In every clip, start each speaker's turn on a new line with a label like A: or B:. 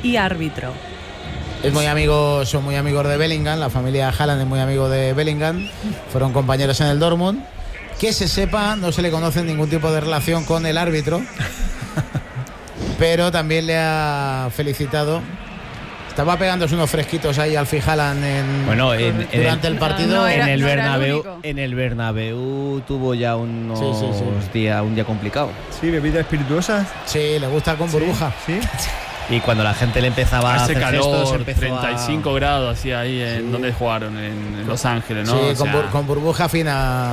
A: y árbitro.
B: Son muy amigos de Bellingham, la familia Haaland es muy amigo de Bellingham, fueron compañeros en el Dortmund. Que se sepa, no se le conoce ningún tipo de relación con el árbitro, pero también le ha felicitado. Estaba pegándose unos fresquitos ahí al Haaland durante el partido.
C: En el Bernabéu tuvo ya un día complicado.
D: Sí, bebidas espirituosas.
B: Sí, le gusta con burbuja.
D: Sí.
C: Y cuando la gente le empezaba a hacer gestos, empezó
E: 35 grados así ahí en donde jugaron, en Los Ángeles, ¿no?
B: Sí, con burbuja fina.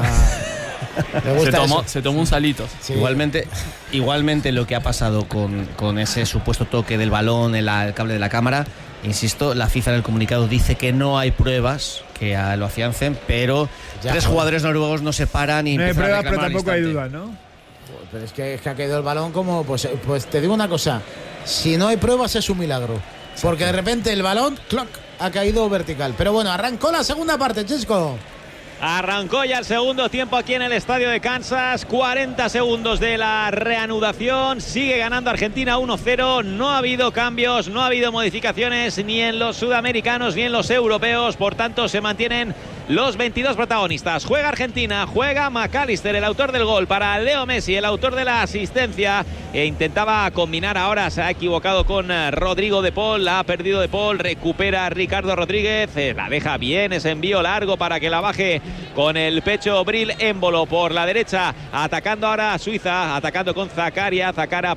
E: Se tomó un salito.
C: Sí. Igualmente lo que ha pasado con ese supuesto toque del balón en el cable de la cámara, insisto, la FIFA en el comunicado dice que no hay pruebas que lo afiancen, pero tres jugadores noruegos no se paran y
D: no hay pruebas, pero
C: tampoco
D: hay dudas, ¿no?
B: Pero es que ha caído el balón como... Pues te digo una cosa, si no hay pruebas es un milagro, porque de repente el balón ha caído vertical. Pero bueno, arrancó la segunda parte, Chisco.
F: Arrancó ya el segundo tiempo aquí en el estadio de Kansas. 40 segundos de la reanudación. Sigue ganando Argentina 1-0. No ha habido cambios, no ha habido modificaciones ni en los sudamericanos ni en los europeos. Por tanto, se mantienen los 22 protagonistas. Juega Argentina, juega McAllister, el autor del gol, para Leo Messi, el autor de la asistencia. Intentaba combinar ahora, se ha equivocado con Rodrigo de Paul, la ha perdido de Paul, recupera Ricardo Rodríguez, la deja bien, ese envío largo para que la baje con el pecho Bril Embolo por la derecha, atacando ahora a Suiza, atacando con Zakaria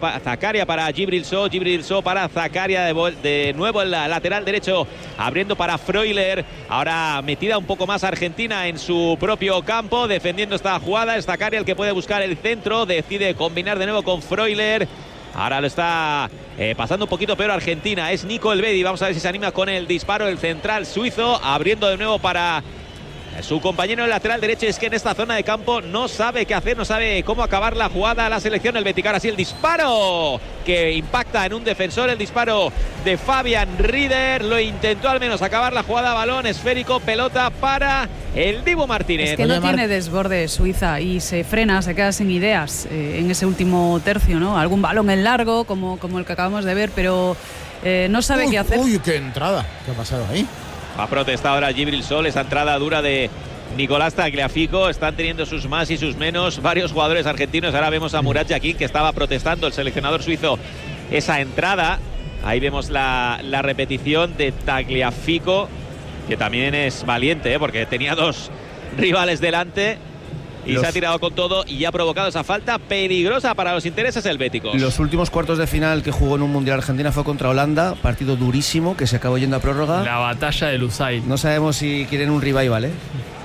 F: para Djibril So para Zakaria de nuevo en la lateral derecho, abriendo para Freuler, ahora metida un poco más Argentina en su propio campo, defendiendo esta jugada, es Zakaria el que puede buscar el centro, decide combinar de nuevo con Freuler. Ahora lo está pasando un poquito peor Argentina, es Nico Elvedi, vamos a ver si se anima con el disparo, el central suizo, abriendo de nuevo para su compañero en el lateral derecho. Es que en esta zona de campo no sabe qué hacer, no sabe cómo acabar la jugada la selección helvética. Ahora sí el disparo que impacta en un defensor, el disparo de Fabian Rieder, lo intentó al menos acabar la jugada, balón esférico, pelota para el Dibu Martínez.
A: Es que no tiene desborde Suiza y se frena, se queda sin ideas en ese último tercio, ¿no? Algún balón en largo como el que acabamos de ver, pero no sabe qué hacer.
B: Uy, qué entrada, ¿qué ha pasado ahí?
F: Ha protestado ahora Djibril Sol, esa entrada dura de Nicolás Tagliafico. Están teniendo sus más y sus menos varios jugadores argentinos. Ahora vemos a Murat Yakin, que estaba protestando, el seleccionador suizo, esa entrada. Ahí vemos la repetición de Tagliafico, que también es valiente, porque tenía dos rivales delante y se ha tirado con todo y ha provocado esa falta peligrosa para los intereses helvéticos.
C: Los últimos cuartos de final que jugó en un Mundial Argentina fue contra Holanda, partido durísimo que se acabó yendo a prórroga.
E: La batalla de Lusail.
C: No sabemos si quieren un revival, ¿eh?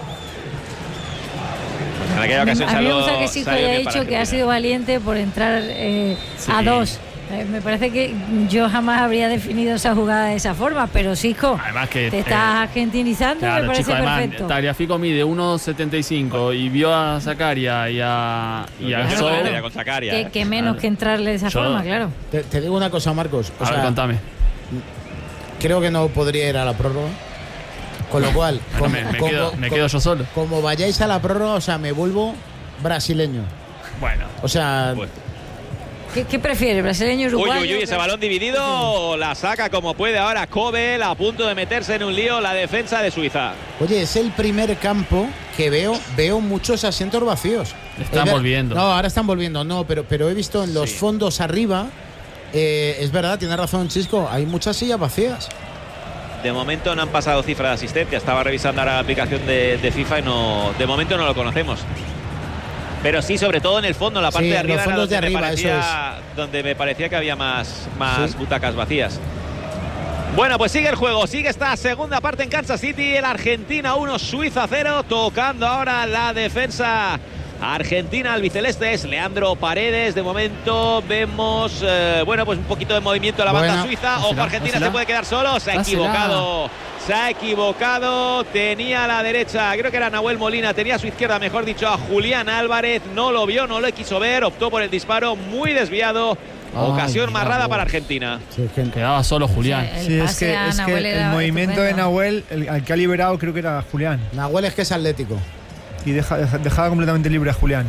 F: En aquella ocasión
G: a mí me gusta que Sico haya dicho que ha sido valiente por entrar a dos. Me parece que yo jamás habría definido esa jugada de esa forma, pero Sico,
E: además que
G: te estás argentinizando, claro, me parece chico, perfecto.
E: Tagliafico mide 1,75 y vio a Zakaria y a Sol.
G: Que menos que entrarle de esa forma, claro.
B: Te digo una cosa, Marcos.
E: A ver, contame.
B: Creo que no podría ir a la prórroga. Con lo cual,
E: me quedo yo solo.
B: Como vayáis a la prórroga, o sea, me vuelvo brasileño.
E: Bueno.
B: O sea...
G: ¿Qué prefiere, brasileño, uruguayo?
F: Uy, ese balón dividido la saca como puede ahora Kobel, a punto de meterse en un lío la defensa de Suiza.
B: Oye, es el primer campo que veo muchos asientos vacíos.
E: Están volviendo.
B: No, ahora están volviendo, no, pero he visto en los fondos arriba, es verdad, tiene razón Chisco, hay muchas sillas vacías.
F: De momento no han pasado cifra de asistencia, estaba revisando ahora la aplicación de FIFA y de momento no lo conocemos. Pero sí, sobre todo en el fondo, en la parte de arriba,
B: los fondos de arriba,
F: donde me parecía que había más butacas vacías. Bueno, pues sigue el juego, sigue esta segunda parte en Kansas City, el Argentina 1, Suiza 0, tocando ahora la defensa argentina albiceleste, es Leandro Paredes. De momento vemos, pues un poquito de movimiento a la banda suiza. Ojo, Argentina se puede quedar solo, se ha equivocado, tenía a la derecha, creo que era Nahuel Molina, tenía a su izquierda, mejor dicho, a Julián Álvarez, no lo vio, no lo quiso ver, optó por el disparo muy desviado. Ocasión marrada para Argentina.
B: Sí,
E: quedaba solo Julián.
D: Sí, es que el movimiento de Nahuel, al que ha liberado, creo que era Julián.
B: Nahuel es que es atlético.
D: Y dejaba completamente libre a Julián.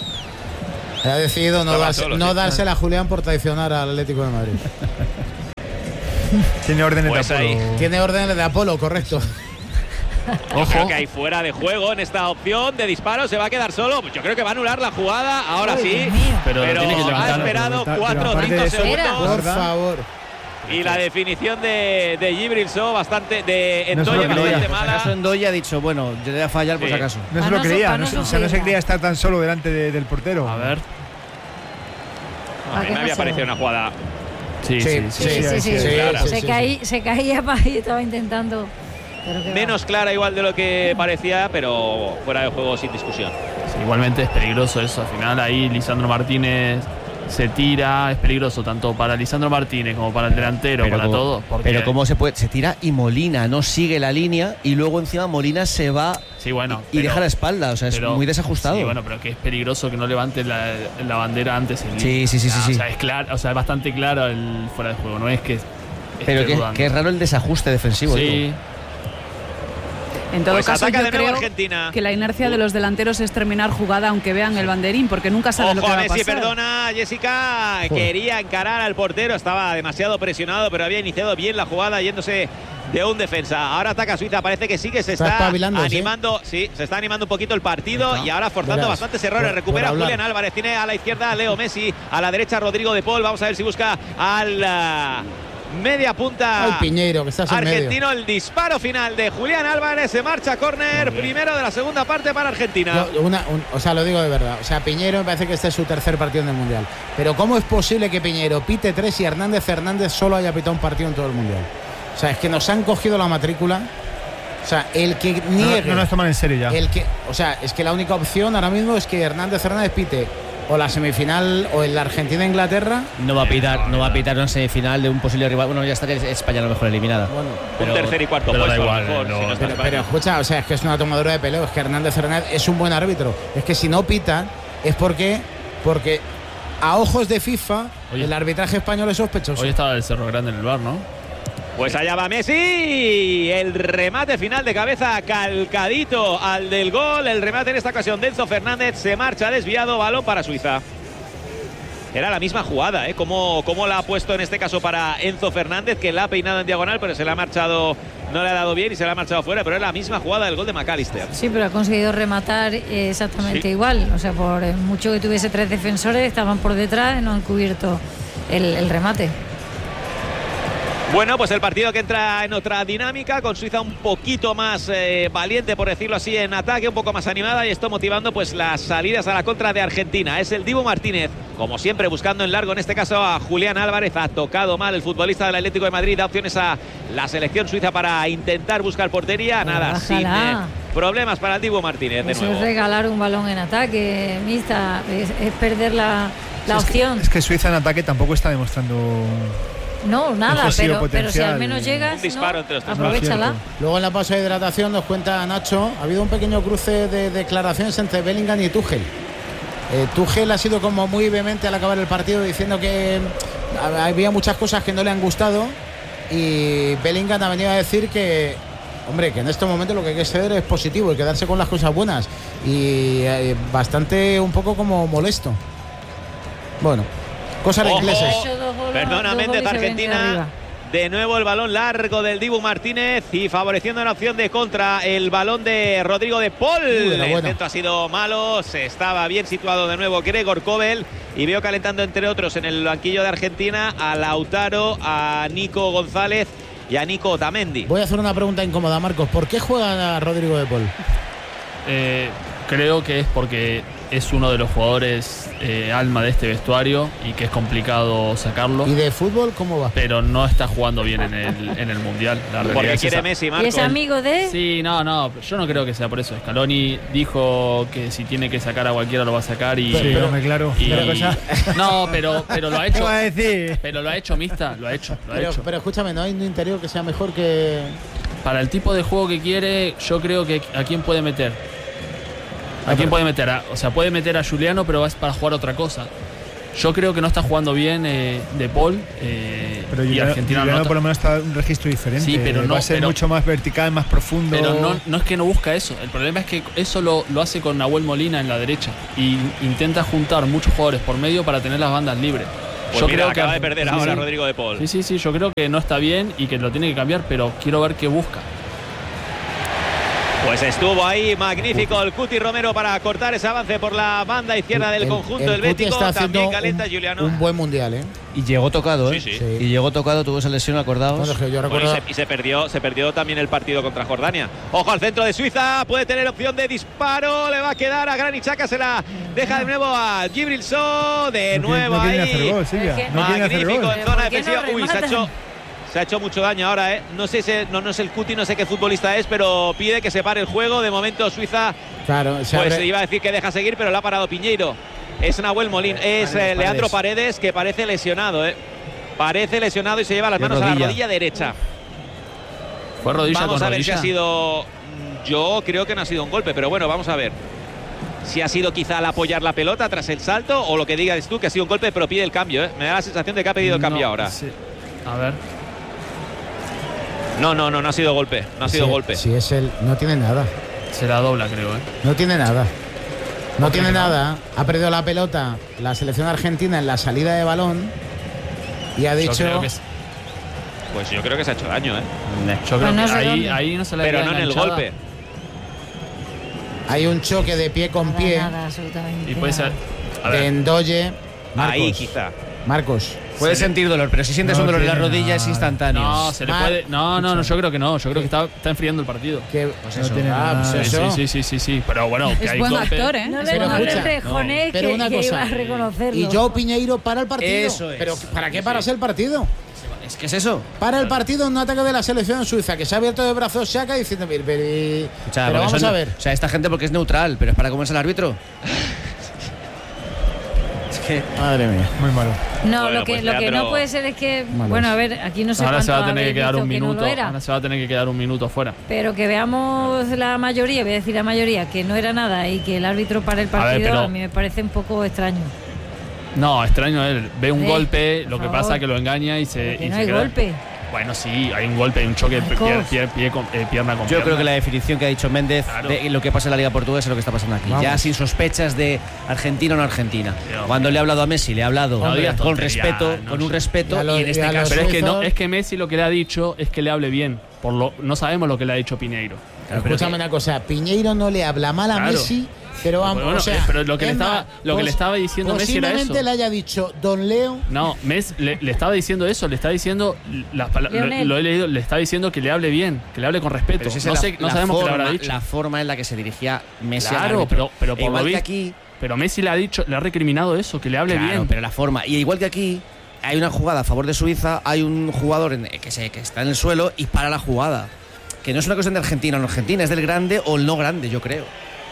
B: Ha decidido no dársela a Julián por traicionar al Atlético de Madrid.
D: Tiene órdenes
F: Pues
D: de Apolo.
F: ahí.
B: Tiene órdenes de Apolo, correcto.
F: Yo creo que hay fuera de juego en esta opción de disparo, se va a quedar solo. Yo creo que va a anular la jugada, ahora sí.
E: Pero tiene que
F: ha
E: levantar.
F: esperado
D: Pero
F: 4 o
D: aparte
F: 5
D: de eso,
F: segundos.
B: Por favor.
F: Y la definición de Djibril Sow bastante, de
D: No se lo
F: Ndoye
D: creía.
F: bastante
C: Por si acaso
F: mala.
C: Ndoye ha dicho, bueno, yo le voy a fallar por si
F: Sí.
C: acaso.
D: No se lo
G: Panoso,
D: creía,
G: Panoso
D: o sea, no se
G: seguirá.
D: creía estar tan solo delante del portero.
E: A ver.
F: A mí me había parecido una jugada.
E: Sí.
F: clara.
G: Se caía y estaba intentando. Pero que va.
F: Menos clara igual de lo que parecía, pero fuera de juego sin discusión.
E: Sí, igualmente es peligroso eso. Al final ahí Lisandro Martínez se tira, es peligroso tanto para Lisandro Martínez como para el delantero, para todo.
C: Pero cómo se puede, se tira y Molina no sigue la línea y luego encima Molina se va
E: sí, bueno,
C: y deja la espalda, o sea, es muy desajustado.
E: Sí, bueno, pero que es peligroso que no levante la bandera antes.
C: Sí.
E: O sea, es claro, o sea, es bastante claro el fuera de juego, no es que
C: pero que es raro el desajuste defensivo.
E: Sí.
C: Digo.
A: En todo
F: Pues
A: caso,
F: ataca
A: yo
F: de nuevo
A: creo
F: Argentina.
A: que la inercia de los delanteros es terminar jugada aunque vean el banderín, porque nunca saben lo que
F: Ojo
A: va
F: a
A: a
F: Messi,
A: pasar.
F: perdona, Jessica. Quería encarar al portero, estaba demasiado presionado, pero había iniciado bien la jugada yéndose de un defensa. Ahora ataca Suiza, parece que sí que se
B: Está
F: está
B: espabilando,
F: animando. Sí, se está animando un poquito el partido y ahora forzando
B: Verás,
F: bastantes errores.
B: por
F: Recupera
B: hablar.
F: Julián Álvarez, tiene a la izquierda a Leo Messi, a la derecha Rodrigo de Paul. Vamos a ver si busca al media punta
B: Ay, Piñeiro, que estás en medio.
F: argentino. El disparo final de Julián Álvarez, se marcha córner, primero de la segunda parte para Argentina.
B: O sea, lo digo de verdad. O sea, Piñeiro me parece que este es su tercer partido en el Mundial. Pero ¿cómo es posible que Piñeiro pite 3 y Hernández solo haya pitado un partido en todo el Mundial? O sea, es que nos han cogido la matrícula. O sea, el que niegue.
D: No nos toman en serio ya.
B: O sea, es que la única opción ahora mismo es que Hernández pite o la semifinal o en la Argentina-Inglaterra.
C: No va a pitar una semifinal de un posible rival. Bueno, ya está que España a lo mejor eliminada.
B: Bueno,
F: Un tercer y cuarto
E: pero da
F: puesto, a lo
E: igual,
F: mejor,
E: no,
F: si no está
B: pero
F: España.
B: escucha, o sea, es que es una tomadura de peleo. Es que Hernández es un buen árbitro. Es que si no pita es porque a ojos de FIFA
E: Oye.
B: el arbitraje español es sospechoso.
E: Hoy estaba el Cerro Grande en el bar, ¿no?
F: Pues allá va Messi, el remate final de cabeza calcadito al del gol, el remate en esta ocasión de Enzo Fernández, se marcha desviado, balón para Suiza. Era la misma jugada, ¿eh? Como la ha puesto en este caso para Enzo Fernández, que la ha peinado en diagonal, pero se la ha marchado, no le ha dado bien y se la ha marchado fuera, pero es la misma jugada del gol de McAllister.
G: Sí, pero ha conseguido rematar exactamente igual. O sea, por mucho que tuviese 3 defensores, estaban por detrás y no han cubierto el remate.
F: Bueno, pues el partido que entra en otra dinámica, con Suiza un poquito más valiente, por decirlo así, en ataque, un poco más animada, y esto motivando pues las salidas a la contra de Argentina. Es el Dibu Martínez, como siempre, buscando en largo, en este caso a Julián Álvarez. Ha tocado mal el futbolista del Atlético de Madrid, da opciones a la selección suiza para intentar buscar portería. Nada,
G: Bájala.
F: sin problemas para el Dibu Martínez de
G: Eso
F: nuevo.
G: es regalar un balón en ataque, Mista, es perder la opción.
D: Es que Suiza en ataque tampoco está demostrando.
G: No, nada,
D: Ofensivo
G: pero si al
D: potencial.
G: menos llegas,
F: Un disparo
G: ¿no?
F: entre los tres.
G: Aprovechala.
B: Luego en la pausa de hidratación nos cuenta Nacho, ha habido un pequeño cruce de declaraciones entre Bellingham y Tuchel. Tuchel ha sido como muy vehemente al acabar el partido diciendo que había muchas cosas que no le han gustado, y Bellingham ha venido a decir que, hombre, que en este momento lo que hay que ser es positivo y quedarse con las cosas buenas, y bastante un poco como molesto. Bueno, cosas de
F: Ojo.
B: ingleses.
F: Perdona, Méndez, Argentina. De nuevo el balón largo del Dibu Martínez y favoreciendo la opción de contra, el balón de Rodrigo de Paul. El intento ha sido malo, se estaba bien situado de nuevo Gregor Kobel, y veo calentando entre otros en el banquillo de Argentina a Lautaro, a Nico González y a Nico Otamendi.
B: Voy a hacer una pregunta incómoda, Marcos. ¿Por qué juega Rodrigo de Paul?
E: Creo que es porque es uno de los jugadores alma de este vestuario y que es complicado sacarlo.
B: ¿Y de fútbol cómo va?
E: Pero no está jugando bien en el Mundial. La realidad
F: Porque
E: es
F: quiere
E: esa.
F: Messi,
G: ¿Y
F: Marco.
G: es amigo de?
E: Sí, no, yo no creo que sea por eso. Scaloni dijo que si tiene que sacar a cualquiera lo va a sacar y...
D: Pero me claro.
E: No, pero lo ha
D: ¿Qué
E: hecho.
D: va a decir?
E: Pero lo ha hecho, Mista, lo ha hecho.
B: Pero escúchame, ¿no hay un interior que sea mejor que...?
E: Para el tipo de juego que quiere, yo creo que ¿a quién puede meter? ¿A quién puede meter? O sea, puede meter a Juliano, pero es para jugar otra cosa. Yo creo que no está jugando bien De Paul.
D: Pero
E: y Argentina
D: Juliano
E: no
D: por lo menos está en un registro diferente.
E: Sí, pero no,
D: va a ser mucho más vertical, más profundo.
E: Pero no es que no busca eso. El problema es que eso lo hace con Nahuel Molina en la derecha. Y intenta juntar muchos jugadores por medio para tener las bandas libres.
F: Pues
E: yo
F: mira,
E: creo
F: acaba
E: que
F: de perder ahora Rodrigo de Paul.
E: Sí, yo creo que no está bien y que lo tiene que cambiar, pero quiero ver qué busca.
F: Pues estuvo ahí magnífico el Cuti Romero para cortar ese avance por la banda izquierda del conjunto del
B: Cuti
F: Bético.
B: está
F: También
B: haciendo
F: calienta Juliano.
B: un buen mundial, ¿eh?
C: Y llegó tocado, ¿eh?
F: Sí.
C: Y llegó tocado, tuvo esa lesión, acordaos.
B: Bueno, yo
F: Bueno,
B: recuerdo...
F: y se perdió también el partido contra Jordania. Ojo al centro de Suiza, puede tener opción de disparo, le va a quedar a Granit Xhaka, se la deja de nuevo a Djibril Sow, de nuevo
D: no
F: ahí.
D: quieren hacer gol, Silvia. No quieren hacer
F: Magnífico
D: gol.
F: en zona
G: ¿Por qué no
F: defensiva. Uy,
G: rematan?
F: se ha hecho mucho daño ahora, ¿eh? No sé si no es el Cuti, no sé qué futbolista es, pero pide que se pare el juego. De momento Suiza,
B: Claro,
F: pues iba a decir que deja seguir, pero lo ha parado Piñeiro. Es Nahuel Molín, es Leandro Paredes, que parece lesionado, ¿eh? Parece lesionado y se lleva las manos a la rodilla derecha.
E: Fue rodilla
F: Vamos
E: con
F: a ver
E: rodilla.
F: si ha sido... Yo creo que no ha sido un golpe, pero bueno, vamos a ver. Si ha sido quizá al apoyar la pelota tras el salto o lo que digas tú, que ha sido un golpe, pero pide el cambio, ¿eh? Me da la sensación de que ha pedido el cambio ahora.
E: Sí. A ver.
F: No ha sido golpe, no ha sido golpe.
B: Si es él, no tiene nada.
E: Se la dobla, creo, ¿eh?
B: No tiene nada. No tiene nada. Ha perdido la pelota la selección argentina en la salida de balón y ha
E: Yo
B: dicho...
E: creo que
F: Pues yo creo que se ha hecho daño, ¿eh?
E: Yo creo
G: Pues no
E: que
G: sé
E: ahí,
G: dónde.
E: ahí no se le
F: Pero
E: había
F: no en el
E: enganchado.
F: golpe.
B: Hay un choque de pie con pie
G: Nada, absolutamente
E: Y puede ser.
G: nada.
E: A
B: de
E: ver,
B: Endoye.
F: Ahí
B: Marcos.
F: quizá.
B: Marcos.
C: Puedes sentir dolor, pero si sientes
D: No
C: un dolor en la
D: tiene
C: rodilla es
D: nada.
C: instantáneo.
E: no, se le puede. No, yo creo que no. Yo creo que está enfriando el partido.
B: Que,
C: Pues
B: no
C: eso.
B: tiene
D: Ah,
B: nada.
D: pues
E: Sí. Pero bueno, que
A: Es
E: hay
A: buen
E: golpe.
A: actor, ¿eh?
G: No
A: Es
G: le
A: buen
B: Pero
A: actor.
B: escucha,
G: rejoné
B: pero
G: que,
B: una
G: que
B: cosa.
G: iba a reconocerlo.
B: Y Joe Piñeiro para el partido.
C: Eso es.
B: Pero ¿para qué paras el partido?
C: Es que es eso.
B: Para el partido un ataque de la selección suiza que se ha abierto de brazos Xhaka diciendo, pero
C: O sea, porque
B: vamos
C: son-
B: a ver.
C: O sea, esta gente porque es neutral, pero es para comerse al árbitro. Es que
B: Madre mía.
D: Muy malo.
G: No,
F: Bueno,
G: lo que,
F: pues
G: lo que
F: Leandro-
G: no puede ser es que,
B: Malos.
G: bueno, a ver, aquí no sé
E: Ahora se va a
G: cuántos
E: tener que
G: habéis
E: quedar
G: visto
E: un
G: que no
E: minuto.
G: lo era,
E: Ahora se va a tener que quedar un minuto fuera.
G: pero que veamos la mayoría, voy a decir la mayoría, que no era nada y que el árbitro para el partido,
E: pero-
G: a mí me parece un poco extraño.
E: No, extraño él. Ve un
G: Sí,
E: golpe,
G: por
E: lo que
G: favor.
E: pasa es que lo engaña y se.
G: Pero que
E: y
G: no
E: se
G: hay
E: queda.
G: golpe.
E: Bueno, sí, hay un golpe, un choque
G: Marcos.
E: pierna con
C: yo
E: pierna.
C: creo que la definición que ha dicho Méndez
E: Claro.
C: de lo que pasa en la Liga Portuguesa es lo que está pasando aquí.
B: Vamos.
C: Ya sin sospechas de Argentina o no Argentina.
E: Pero,
C: Cuando le ha hablado a Messi, le ha hablado
E: No digas
C: con
E: tonterías,
C: respeto,
E: no
C: con
E: sé.
C: un respeto,
B: Ya lo-
C: y en este
B: ya lo
C: caso.
E: Pero es que no,
B: suizos-
E: es que Messi lo que le ha dicho es que le hable bien. No sabemos lo que le ha dicho Piñeiro.
C: Claro, pero
B: Escúchame una cosa, Piñeiro no le habla mal a
E: Claro.
B: Messi, pero vamos,
E: Bueno,
B: o sea,
E: pero lo que le
B: es
E: estaba-
B: más,
E: lo que le estaba diciendo Messi era
B: posiblemente
E: eso.
B: le haya dicho Don Leo.
E: No, Messi le estaba diciendo eso, le está diciendo
G: Lionel.
E: lo he leído, le está diciendo que le hable bien, que le hable con respeto.
C: Pero si esa
E: No,
C: es
E: sé, no sabemos qué le habrá
C: forma,
E: dicho.
C: la forma en la que se dirigía Messi al
E: Claro,
C: árbitro.
E: pero por
C: Igual
E: lo
C: que
E: visto,
C: aquí,
E: pero Messi le ha dicho, le ha recriminado eso, que le hable
C: claro,
E: bien.
C: pero la forma. Y igual que aquí, hay una jugada a favor de Suiza, hay un jugador que está en el suelo y para la jugada. Que no es una cuestión de Argentina o no Argentina, es del grande o el no grande, yo creo.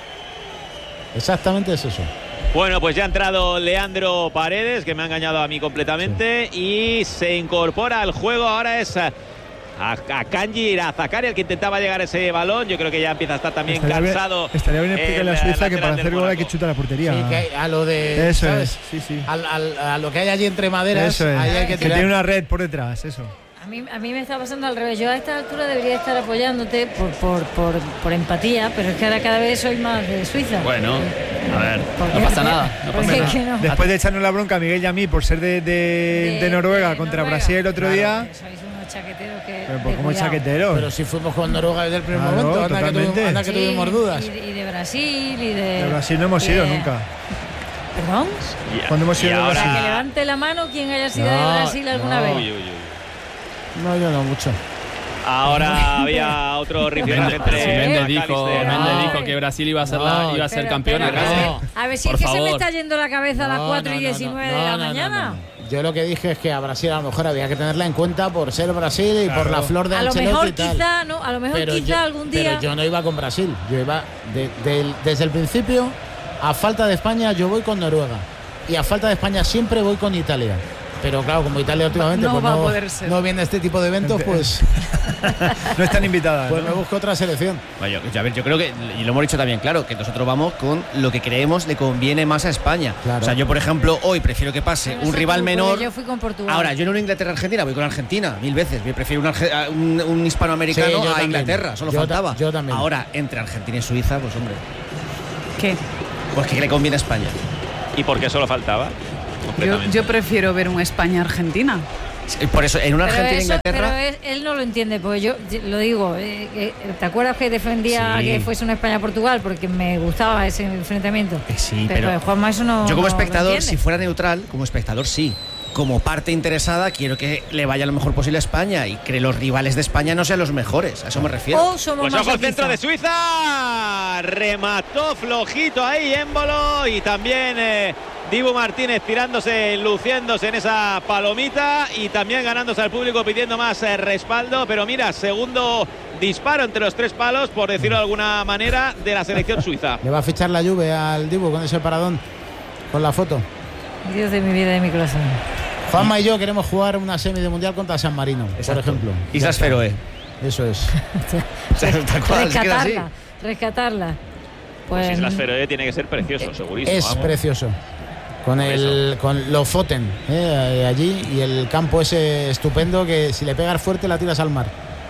B: Exactamente es eso.
F: Bueno, pues ya ha entrado Leandro Paredes, que me ha engañado a mí completamente, y se incorpora al juego. Ahora es a Kanji Irazakari, el que intentaba llegar a ese balón. Yo creo que ya empieza a estar también cansado.
D: Estaría bien explicarle a
F: el
D: Suiza que
F: lateral
D: para
F: del
D: hacer gol hay que
F: Mónaco.
D: chutar a la portería.
B: Sí, que a lo de.
D: Eso
B: ¿sabes?
D: es, sí.
B: A lo que hay allí entre maderas,
D: Eso es.
B: ahí hay que
D: Que
B: tirar.
D: tiene una red por detrás, eso.
G: A mí me está pasando al revés. Yo a esta altura debería estar apoyándote por empatía, pero es que ahora cada vez soy más de Suiza.
E: Bueno, a ver,
G: ¿Por
E: no
G: qué?
E: pasa nada. No
G: ¿Por
E: pasa
G: qué
E: nada.
G: que no?
D: Después de echarnos la bronca a Miguel y a mí por ser de Noruega contra
G: Noruega.
D: Brasil el otro día.
G: Sois unos chaqueteros que.
D: Pero
G: de
D: como
G: cuidado.
D: chaqueteros.
B: Pero si fuimos con Noruega desde el primer
D: Claro,
B: momento, anda que,
D: totalmente.
B: anda que
G: Sí,
B: tuvimos dudas.
G: Y de Brasil y de.
D: De Brasil no hemos
G: y
D: ido
G: de-
D: nunca.
G: ¿Perdón?
D: Cuando hemos
F: Y
D: ido de
F: ahora-
G: O sea,
D: Brasil.
G: que levante la mano quien haya sido
B: No,
G: de Brasil alguna
B: no.
G: vez.
F: Uy, uy, uy.
B: No, yo no mucho.
F: Ahora había otro rifirrafe entre
E: Si Méndez dijo,
F: McAllister.
G: No.
E: dijo que Brasil iba a ser,
B: No.
E: iba a ser
G: Pero-
E: campeona
G: pero-
E: casi.
B: No.
G: A ver si
E: Por
G: es que se me
E: favor.
G: está yendo la cabeza a las 4 y 19 de la mañana.
B: Yo lo que dije es que a Brasil a lo mejor había que tenerla en cuenta por ser Brasil y por la flor de
G: A lo
B: Ancelotti
G: mejor
B: y tal.
G: quizá, no, a lo mejor
B: Pero
G: quizá
B: yo-
G: algún día.
B: Pero yo no iba con Brasil. Yo iba desde el principio, a falta de España, yo voy con Noruega. Y a falta de España siempre voy con Italia. Pero claro, como Italia últimamente
A: No
B: pues
A: va a poder ser.
B: no viene este tipo de eventos, pues,
D: No están invitadas.
B: pues
D: ¿no?
B: me busco otra selección.
C: Bueno, a ver, yo creo que, y lo hemos dicho también, claro, que nosotros vamos con lo que creemos le conviene más a España.
B: Claro.
C: O sea, yo, por ejemplo, hoy prefiero que pase
G: No
C: un
G: sé
C: rival
G: tú, porque
C: menor.
G: Yo fui con Portugal.
C: Ahora, yo no en Inglaterra-Argentina, voy con Argentina, 1000 veces. Yo prefiero un hispanoamericano
B: Sí, yo
C: a
B: también.
C: Inglaterra, solo
B: Yo
C: faltaba.
B: yo también.
C: Ahora, entre Argentina y Suiza, pues hombre,
A: ¿Qué?
C: pues que le conviene a España.
F: ¿Y por qué solo faltaba?
A: Yo prefiero ver un España-Argentina.
C: Por eso, en una Argentina-Inglaterra.
G: Pero él no lo entiende, porque yo lo digo. ¿Te acuerdas que defendía que fuese una España-Portugal? Porque me gustaba ese enfrentamiento.
C: Sí, pero
G: Juanma eso no.
C: Yo como
G: no
C: espectador, si fuera neutral, como espectador sí. Como parte interesada, quiero que le vaya lo mejor posible a España y que los rivales de España no sean los mejores. A eso me refiero.
G: O somos
F: Pues
G: más
F: ojo al centro de Suiza. Remató flojito ahí Embolo y también Dibu Martínez tirándose, luciéndose en esa palomita y también ganándose al público pidiendo más respaldo. Pero mira, segundo disparo entre los 3 palos, por decirlo de alguna manera, de la selección suiza.
B: Le va a fichar la Juve al Dibu con ese paradón, con la foto.
G: Dios de mi vida y de mi corazón.
B: Juanma y yo queremos jugar una semi de mundial contra San Marino, por ejemplo.
C: Islas Feroe.
B: Eso es.
G: Rescatarla.
F: Pues Islas Feroe tiene que ser precioso, segurísimo.
B: Es precioso. Con Lofoten allí y el campo ese estupendo que si le pegas fuerte la tiras al mar.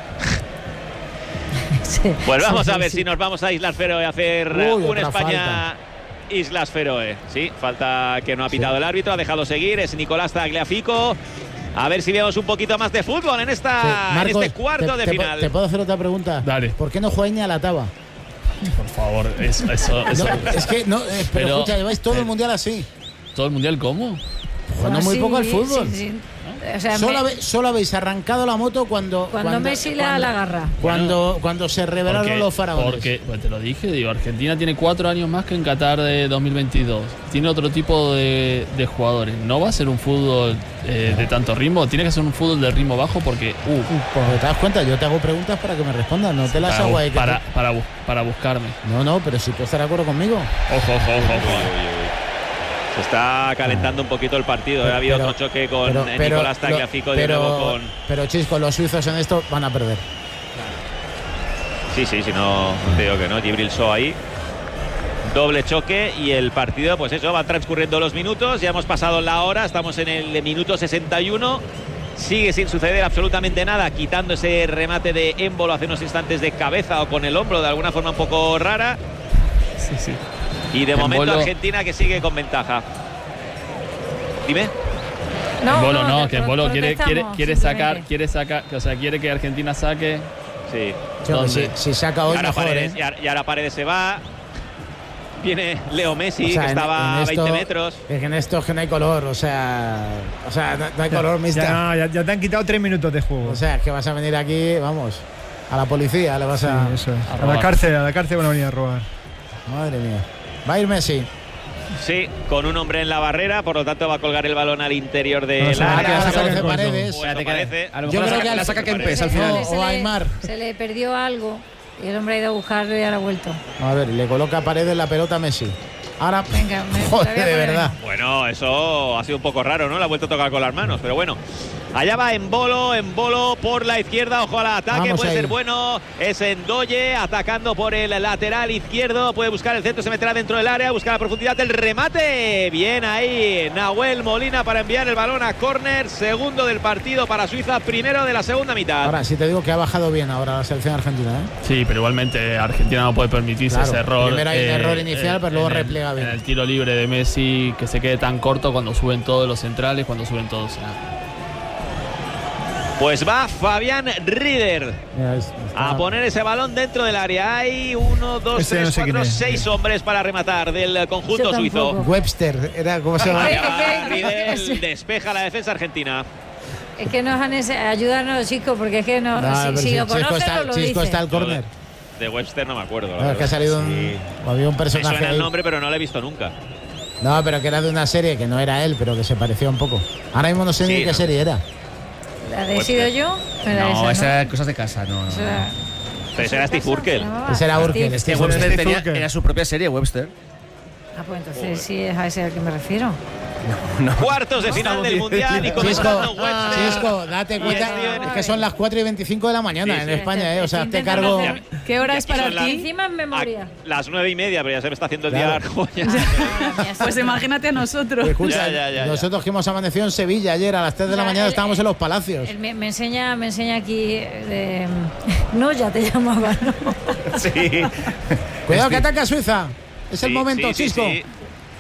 F: Pues vamos a ver si nos vamos a Islas Feroe a hacer un España... Islas Feroe. Sí, falta que no ha pitado el árbitro, ha dejado seguir, es Nicolás Tagliafico. A ver si vemos un poquito más de fútbol en Marcos, en este cuarto de final.
B: ¿Te puedo hacer otra pregunta?
E: Dale.
B: ¿Por qué no jugáis ni a la taba?
E: Por favor, eso.
B: No, es que no, pero escucha, lleváis todo el mundial así.
E: ¿Todo el mundial cómo?
B: Jugando muy poco al fútbol.
G: Sí. O sea,
B: solo habéis arrancado la moto cuando
G: Messi le da la garra.
B: Cuando se revelaron los faraones.
E: Porque, pues te lo dije, digo, Argentina tiene 4 años más que en Qatar de 2022. Tiene otro tipo de jugadores. No va a ser un fútbol de tanto ritmo. Tiene que ser un fútbol de ritmo bajo porque...
B: Pues te das cuenta, yo te hago preguntas para que me respondas. No te las hago ahí.
E: Para buscarme.
B: No, pero si tú estás de acuerdo conmigo.
E: Ojo.
F: Se está calentando un poquito el partido. Ha habido otro choque con Nicolás Tagliafico de nuevo con...
B: Pero Chisco, los suizos en esto van a perder.
F: Sí, no te digo que no. Djibril Sow ahí. Doble choque y el partido, pues eso, van transcurriendo los minutos. Ya hemos pasado la hora, estamos en el minuto 61. Sigue sin suceder absolutamente nada, quitando ese remate de Embolo hace unos instantes de cabeza o con el hombro de alguna forma un poco rara.
E: Sí.
F: Y de momento Argentina que sigue con ventaja. Dime.
E: Que Embolo quiere sacar, o sea, quiere que Argentina saque.
F: Sí.
B: Si saca hoy mejor,
F: Paredes, y ahora Paredes se va. Viene Leo Messi, que estaba a 20 metros.
B: Es que en esto es que no hay color, o sea no hay color, mister.
D: Ya te han quitado 3 minutos de juego.
B: O sea, es que vas a venir aquí, vamos, a la policía, le vas a...
D: Eso es. A la cárcel van a venir a robar.
B: Madre mía. Va a ir Messi.
F: Sí, con un hombre en la barrera, por lo tanto va a colgar el balón al interior del área.
B: Paredes.
C: Yo creo que la saca Kempes al final.
B: O Aymar.
G: Se le perdió algo y el hombre ha ido a buscarlo y ahora ha vuelto.
B: A ver, le coloca a Paredes la pelota a Messi. Ahora,
G: venga,
B: joder, de verdad.
F: Bueno, eso ha sido un poco raro, ¿no? La ha vuelto a tocar con las manos, pero bueno. Allá va Embolo por la izquierda, ojo al ataque, puede ser bueno, es Ndoye atacando por el lateral izquierdo, puede buscar el centro, se meterá dentro del área, busca la profundidad, el remate, bien ahí Nahuel Molina para enviar el balón a córner, segundo del partido para Suiza, primero de la segunda mitad.
B: Ahora, sí te digo que ha bajado bien ahora la selección argentina, ¿eh?
E: Sí, pero igualmente Argentina no puede permitirse ese error.
B: Primero hay un error inicial, pero luego repliega bien.
E: En el tiro libre de Messi, que se quede tan corto cuando suben todos los centrales, cuando suben todos.
F: Pues va Fabián Rieder a poner ese balón dentro del área. Hay 1, 2, 3, 4, 6 hombres para rematar del conjunto suizo.
B: Webster, era como se llama.
F: Rieder despeja la defensa argentina.
G: Es que nos han ayudarnos, chicos, porque es que no, si lo conocen, no lo
B: Chisco está al córner.
F: De Webster no me acuerdo.
B: Es que ha salido había un personaje.
F: Me suena el nombre, pero no lo he visto nunca.
B: No, pero que era de una serie que no era él, pero que se parecía un poco. Ahora mismo no sé ni qué serie era.
G: ¿La he sido yo?
C: No, esa era Cosas de Casa, no.
F: Pero ese era Steve Urkel.
B: Ese era Urkel.
C: Webster era su propia serie, Webster.
G: Ah, pues entonces sí es a ese al que me refiero.
F: No. Cuartos de final del Mundial y comenzando
B: Chisco, date cuenta que son las 4:25 de la mañana en España, O sea, te cargo...
A: ¿Qué hora es para ti?
G: Encima en memoria.
F: Las 9:30, pero ya se me está haciendo el día largo.
A: Pues imagínate a nosotros.
B: Escucha, nosotros que hemos amanecido en Sevilla ayer a las 3 de la mañana estábamos en los Palacios.
G: Me enseña aquí... No, ya te llamaba, ¿no?
F: Sí.
B: Cuidado que ataca Suiza. Es el momento, Chisco.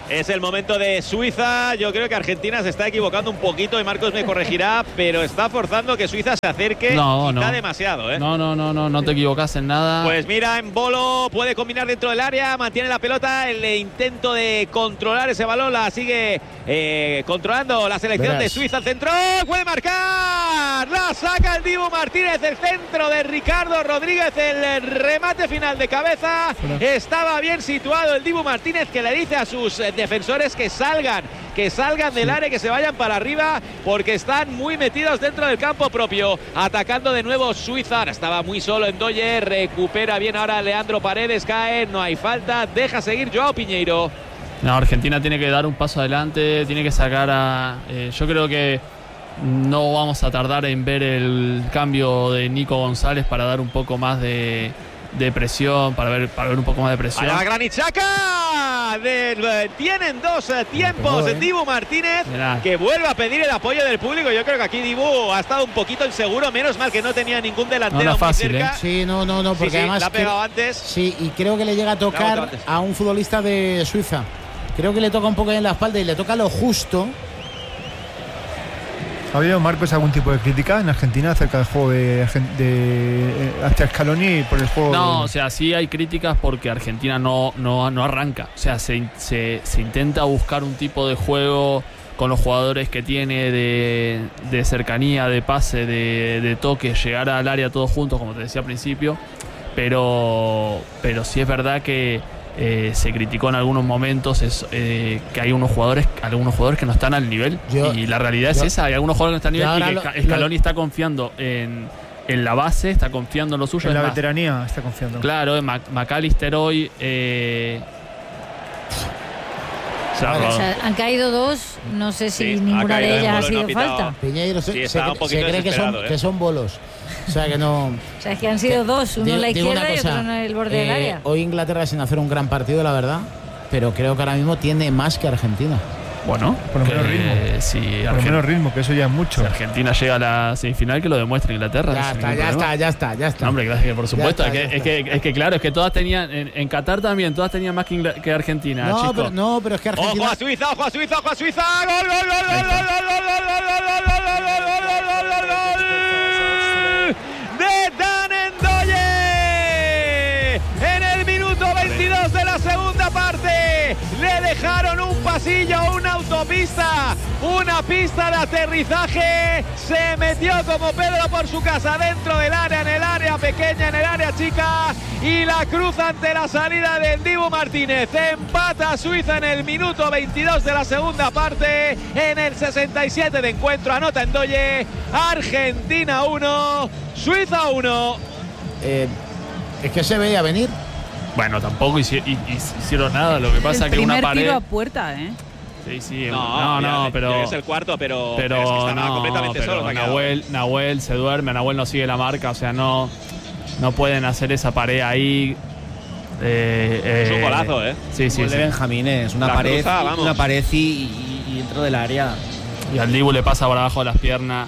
F: Es el momento de Suiza. Yo creo que Argentina se está equivocando un poquito y Marcos me corregirá, pero está forzando que Suiza se acerque.
E: No.
F: Demasiado, ¿eh?
E: No te equivocas en nada.
F: Pues mira, Embolo puede combinar dentro del área, mantiene la pelota, el intento de controlar ese balón la sigue controlando la selección de Suiza. El centro, puede marcar, la saca el Dibu Martínez, el centro de Ricardo Rodríguez, el remate final de cabeza. Estaba bien situado el Dibu Martínez, que le dice a sus defensores que salgan del área, que se vayan para arriba, porque están muy metidos dentro del campo propio. Atacando de nuevo Suiza, ahora estaba muy solo Ndoye, recupera bien ahora Leandro Paredes, cae, no hay falta, deja seguir Joao Piñeiro.
E: No, Argentina tiene que dar un paso adelante, tiene que sacar a... yo creo que no vamos a tardar en ver el cambio de Nico González para dar un poco más de presión, para ver un poco más de presión.
F: ¡A la Granit Xhaka! Tienen dos tiempos. Dibu Martínez, que vuelve a pedir el apoyo del público. Yo creo que aquí Dibu ha estado un poquito inseguro, menos mal que no tenía ningún delantero muy cerca.
B: Sí, no, porque además
F: la ha pegado antes.
B: Sí, y creo que le llega a tocar a un futbolista de Suiza. Creo que le toca un poco en la espalda y le toca lo justo.
D: ¿Ha habido, Marcos, algún tipo de crítica en Argentina acerca del juego hacia Scaloni por el juego?
E: No, o sea, sí hay críticas porque Argentina no arranca. O sea, se intenta buscar un tipo de juego con los jugadores que tiene de cercanía, de pase, de toque, llegar al área todos juntos, como te decía al principio. Pero sí es verdad que se criticó en algunos momentos que hay algunos jugadores que no están al nivel, y la realidad es esa, hay algunos jugadores que no están al nivel y que Scaloni está confiando en la base, está confiando en lo suyo,
D: en la veteranía está confiando.
E: Claro, McAllister hoy
G: han caído dos, no sé si ninguna de ellas ha sido falta.
B: Piñeiro se cree que son bolos. O sea que no.
G: O sea, es que han sido dos, uno en la izquierda y otro en el borde del área.
B: Hoy Inglaterra sin hacer un gran partido, la verdad, pero creo que ahora mismo tiene más que Argentina.
E: Bueno,
D: por lo menos ritmo. Por lo menos ritmo, que eso ya es mucho.
E: Si Argentina llega a la semifinal, que lo demuestre Inglaterra.
B: Ya está.
E: No, hombre, gracias, por supuesto. Es que claro, es que todas tenían, en Qatar también, todas tenían más que Argentina.
B: Pero es que Argentina.
F: Ojo a Suiza. ¡Gol! De Dan Ndoye en el minuto 22 de la segunda parte. Le dejaron un pasillo, una autopista, una pista de aterrizaje. Se metió como Pedro por su casa dentro del área, en el área pequeña, en el área chica, y la cruza ante la salida de Dibu Martínez. Empata Suiza en el minuto 22 de la segunda parte. En el 67 de encuentro anota Ndoye. Argentina 1, Suiza 1.
B: Es que se veía venir.
E: Bueno, tampoco hicieron nada. Lo que pasa es que una pared.
A: Tiro a puerta, ¿eh?
E: Sí.
F: Pero es el cuarto, pero es que estaba completamente solo.
E: Nahuel se duerme, Nahuel no sigue la marca, o sea, no pueden hacer esa pared ahí.
F: Es un golazo, ¿eh?
C: Sí. De Benjamín es una pared y dentro del área.
E: Y al Dibu le pasa por abajo de las piernas.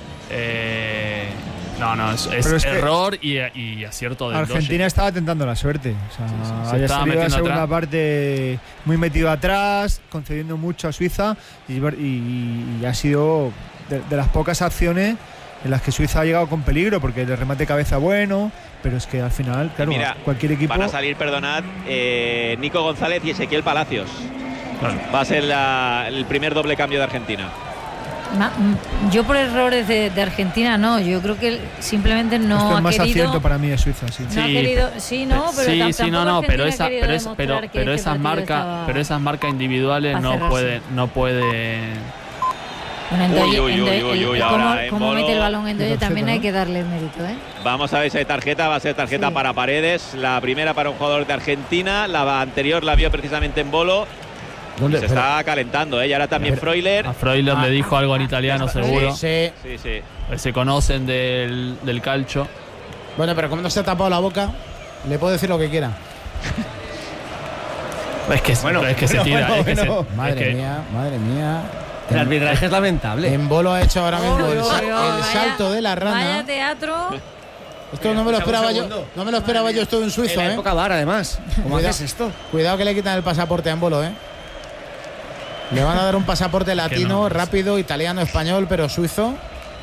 E: Es error y acierto de
D: Argentina estaba tentando la suerte. O sea, había salido la segunda parte muy metido atrás, concediendo mucho a Suiza, y ha sido de las pocas acciones en las que Suiza ha llegado con peligro, porque el remate cabeza bueno, pero es que al final, claro,
F: mira,
D: cualquier equipo.
F: Van a salir, perdonad, Nico González y Ezequiel Palacios. Claro. Va a ser el primer doble cambio de Argentina.
G: Yo por errores de Argentina no, yo creo que simplemente no ha
D: más
G: querido.
D: Acierto para mí de Suiza, sí.
G: No ha querido,
E: pero esas marcas individuales no pueden.
G: Bueno, como mete el balón en Ndoye también hay que darle el mérito, ¿eh?
F: Vamos a ver si hay tarjeta, va a ser tarjeta para Paredes, la primera para un jugador de Argentina, la anterior la vio precisamente Embolo. Se está calentando, y ahora también Freuler.
E: A Freuler le dijo algo en italiano, seguro.
B: Sí.
E: Se conocen del calcio.
B: Bueno, pero como no se ha tapado la boca, le puedo decir lo que quiera.
E: Es que se tira.
B: Madre mía.
C: El arbitraje es lamentable.
B: Embolo ha hecho ahora mismo el salto de la rana.
G: Vaya teatro.
B: Esto no me lo esperaba yo. No me lo esperaba yo esto en Suiza,
C: en la época VAR, además. ¿Cómo haces esto?
B: Cuidado que le quitan el pasaporte a Embolo, Le van a dar un pasaporte latino, rápido, italiano, español, pero suizo.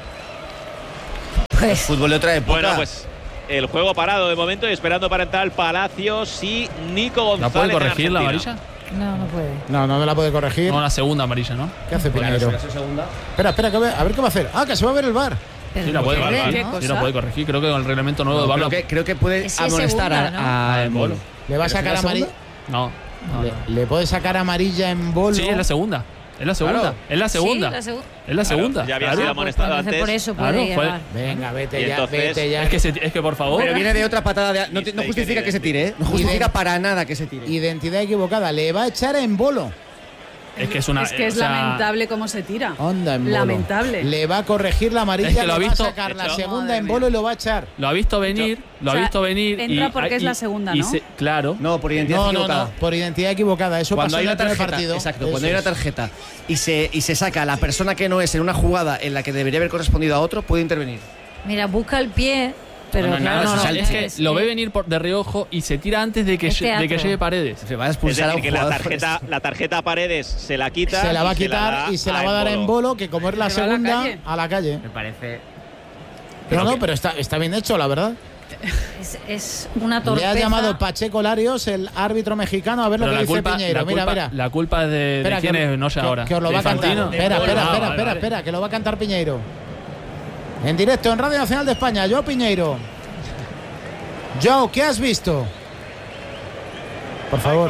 C: Pues fútbol de otra época.
F: Bueno, pues el juego parado de momento y esperando para entrar Palacios y Nico González.
E: ¿La puede corregir la amarilla?
G: No puede.
B: No la puede corregir.
E: No, la segunda amarilla, ¿no?
B: ¿Qué hace Piñeiro? Espera, a ver qué va a hacer. Que se va a ver el VAR.
E: Sí, la puede corregir. Sí, la puede corregir. Creo que con el reglamento nuevo de VAR.
C: Creo que puede amonestar a Embolo.
B: ¿Le va a sacar amarilla?
E: No.
B: ¿Le puede sacar amarilla en Embolo?
E: Sí, es la segunda. Es la segunda.
C: Claro.
E: Es la segunda.
G: Sí,
E: es la segunda.
F: Ya había sido amonestado antes.
G: Por eso puede llevar.
B: Venga, vete
F: Y
B: ya,
F: entonces,
B: vete ya.
E: Es que por favor.
C: Pero viene de otra patada de... No justifica que se tire, ¿eh? No justifica para nada que se tire.
B: Identidad equivocada. Le va a echar a Embolo.
E: Es que es
A: lamentable cómo se tira.
B: Onda, Embolo.
A: Lamentable.
B: Le va a corregir la amarilla,
E: Es que
B: le va a sacar la segunda en Embolo y lo va a echar.
E: Lo ha visto venir,
A: Entra porque es la segunda, ¿no?
E: Claro.
C: No, por identidad equivocada.
B: No, por identidad equivocada. Eso
C: cuando
B: pasó
C: hay
B: en
C: una
B: el primer
C: tarjeta,
B: partido.
C: exacto, cuando hay una tarjeta y se saca a la persona que no es en una jugada en la que debería haber correspondido a otro, puede intervenir.
G: Mira, busca el pie. Pero
E: es que lo ve venir de reojo y se tira antes de que llegue Paredes.
C: Se va a expulsar
F: es decir, que la tarjeta Paredes se la quita.
B: Se la va a quitar y se la va a dar a Embolo, que como es la segunda, a la calle.
C: Me parece.
B: Pero está bien hecho, la verdad.
G: Es una torpeza.
B: Le ha llamado Pacheco Larios, el árbitro mexicano, a ver lo que dice Piñeiro. Mira.
E: La culpa es de quién es, no sé ahora.
B: Que os lo va a cantar. Espera, que lo va a cantar Piñeiro. En directo en Radio Nacional de España, Joao Piñeiro. Joao, ¿qué has visto? Por favor.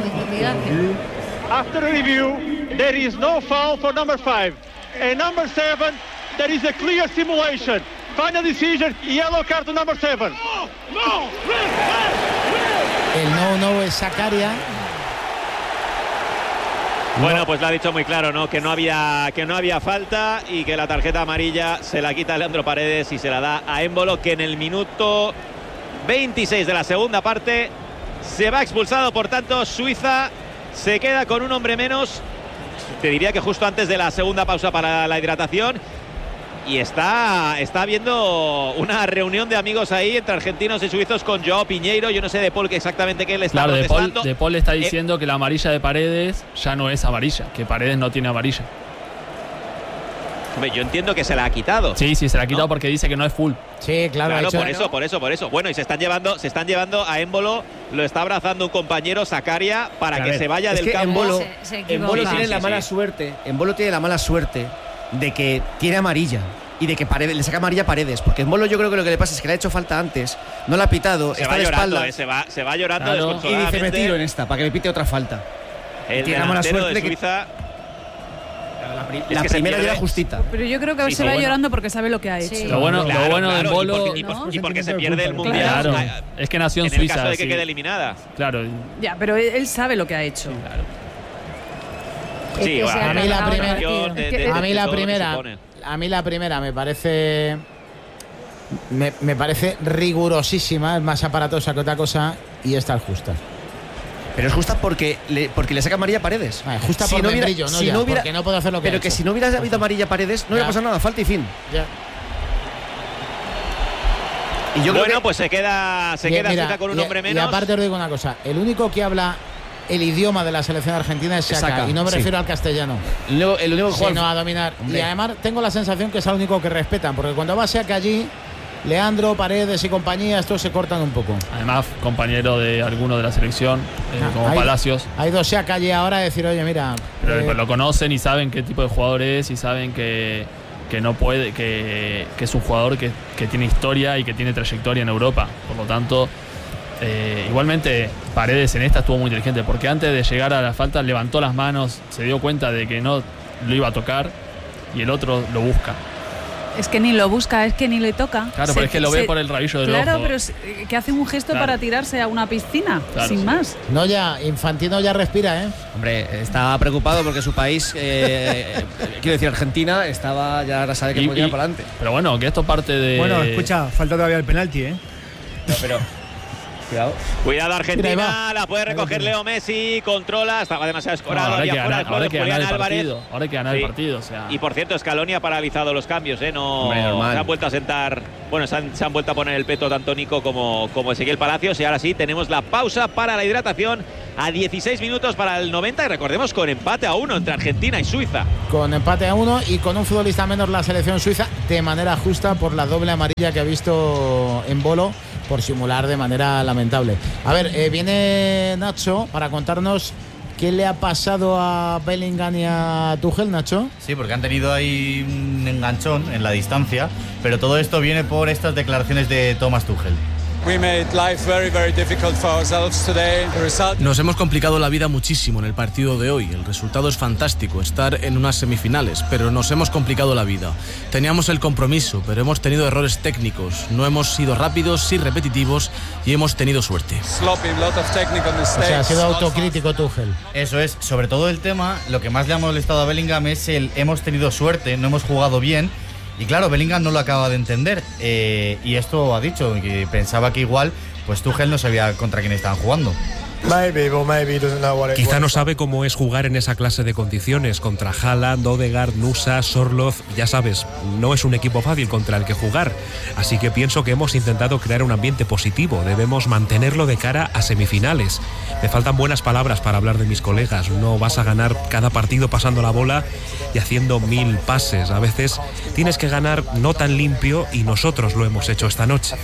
H: After review, there is no foul for number 5. And number 7, there is a clear simulation. Final decision, yellow card to number 7.
B: El no es Zakaria.
F: Bueno, pues lo ha dicho muy claro, ¿no? Que no había falta y que la tarjeta amarilla se la quita Leandro Paredes y se la da a Embolo, que en el minuto 26 de la segunda parte se va expulsado. Por tanto, Suiza se queda con un hombre menos. Te diría que justo antes de la segunda pausa para la hidratación. Y está habiendo una reunión de amigos ahí entre argentinos y suizos con Joao Piñeiro. Yo no sé de Paul que exactamente qué le está protestando.
E: De Paul está diciendo que la amarilla de Paredes ya no es amarilla, que Paredes no tiene amarilla.
F: Yo entiendo que se la ha quitado.
E: Sí, se la ha quitado porque dice que no es full.
B: Sí, claro.
F: Por eso. Bueno, y se están llevando a Embolo, lo está abrazando un compañero, Zakaria, para que se vaya del campo.
C: Embolo tiene la mala suerte. Embolo tiene la mala suerte de que tiene amarilla y de que Paredes, le saca amarilla a Paredes, porque Embolo yo creo que lo que le pasa es que le ha hecho falta antes, no la ha pitado, está de espaldas,
F: se va llorando desconsoladamente.
C: Y dice, me tiro en esta para que me pite otra falta.
F: Tiene la mala suerte de Suiza.
C: La primera llega justita.
A: Pero yo creo que se va llorando porque sabe lo que ha hecho.
G: Sí.
E: Lo bueno de Embolo
F: y porque se pierde el mundial.
E: Claro. Es que nació en Suiza.
F: En el caso de que quede eliminada.
E: Claro.
A: Ya, pero él sabe lo que ha hecho.
E: Sí, claro.
F: Sí,
B: a mí la primera me parece rigurosísima, es más aparatosa que otra cosa, y esta es justa.
C: Pero es justa porque le saca amarilla a Paredes.
B: Justa por membrillo, porque no puedo hacer lo que
C: pero que si no hubiera habido amarilla a Paredes no hubiera pasado nada, falta y fin.
B: Ya.
F: Y yo creo pues se queda Suiza con un hombre menos.
B: Y aparte os digo una cosa, el único que habla el idioma de la selección argentina es Xhaka, y no me refiero al castellano.
C: El único que juega
B: sino a dominar. Hombre. Y además tengo la sensación que es el único que respetan, porque cuando va Xhaka allí, Leandro, Paredes y compañía, estos se cortan un poco.
E: Además, compañero de alguno de la selección, como Palacios.
B: Hay dos Xhaka allí ahora a decir, oye, mira.
E: Pero lo conocen y saben qué tipo de jugador es y saben que no puede, que es un jugador que tiene historia y que tiene trayectoria en Europa. Por lo tanto, igualmente Paredes en esta estuvo muy inteligente, porque antes de llegar a la falta levantó las manos, se dio cuenta de que no lo iba a tocar y el otro lo busca.
A: Es que ni lo busca, es que ni le toca.
E: Claro, pero es que lo ve por el rabillo del ojo.
A: Claro, pero que hace un gesto para tirarse a una piscina, sin más.
B: No, ya, Infantino ya respira, ¿eh?
C: Hombre, está preocupado porque su país, quiero decir, Argentina, estaba ya, ahora sabe que puede ir para adelante.
E: Pero bueno, que esto parte de...
D: Bueno, escucha, falta todavía el penalti, ¿eh?
C: No, pero...
F: Cuidado Argentina, la puede recoger Leo Messi, controla, estaba demasiado escorado.
E: Ahora hay que ganar el partido. O sea.
F: Y por cierto, Scaloni ha paralizado los cambios, no se han vuelto a sentar, bueno, se han vuelto a poner el peto tanto Nico como Ezequiel Palacios, y ahora sí tenemos la pausa para la hidratación a 16 minutos para el 90, y recordemos con empate a 1 entre Argentina y Suiza.
B: Con empate a 1 y con un futbolista menos la selección suiza de manera justa por la doble amarilla que ha visto en Bolo por simular de manera lamentable. A ver, viene Nacho para contarnos qué le ha pasado a Bellingham y a Tuchel, Nacho.
I: Sí, porque han tenido ahí un enganchón en la distancia, pero todo esto viene por estas declaraciones de Thomas Tuchel.
J: Nos hemos complicado la vida muchísimo en el partido de hoy. El resultado es fantástico, estar en unas semifinales, pero nos hemos complicado la vida. Teníamos el compromiso, pero hemos tenido errores técnicos. No hemos sido rápidos, sí repetitivos, y hemos tenido suerte.
B: O sea, ha sido autocrítico Tuchel.
I: Eso es, sobre todo el tema, lo que más le ha molestado a Bellingham es el hemos tenido suerte, no hemos jugado bien. Y claro, Bellingham no lo acaba de entender, y esto ha dicho, que pensaba que igual pues Tuchel no sabía contra quién estaban jugando.
K: Quizá no sabe cómo es jugar en esa clase de condiciones contra Haaland, Odegaard, Nusa, Sorloth. Ya sabes, no es un equipo fácil contra el que jugar. Así que pienso que hemos intentado crear un ambiente positivo. Debemos mantenerlo de cara a semifinales. Me faltan buenas palabras para hablar de mis colegas. No vas a ganar cada partido pasando la bola y haciendo 1000 pases. A veces tienes que ganar no tan limpio, y nosotros lo hemos hecho esta noche.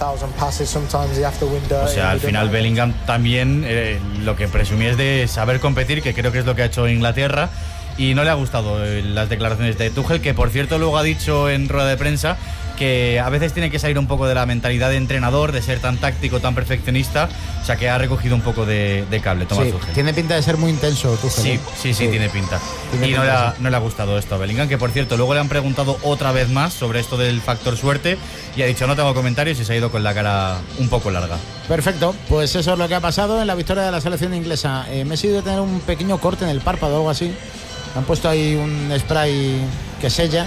I: O sea, al final Bellingham también lo que presumía es de saber competir, que creo que es lo que ha hecho Inglaterra, y no le ha gustado las declaraciones de Tuchel, que por cierto luego ha dicho en rueda de prensa que a veces tiene que salir un poco de la mentalidad de entrenador, de ser tan táctico, tan perfeccionista. O sea, que ha recogido un poco de cable Thomas Tuchel.
B: Tiene pinta de ser muy intenso Tuchel.
I: Sí, tiene pinta. Y no le ha gustado esto a Bellingham, que por cierto luego le han preguntado otra vez más sobre esto del factor suerte, y ha dicho no tengo comentarios, y se ha ido con la cara un poco larga.
B: Perfecto, pues eso es lo que ha pasado en la victoria de la selección inglesa. Messi debe tener un pequeño corte en el párpado o algo así. Han puesto ahí un spray que sella.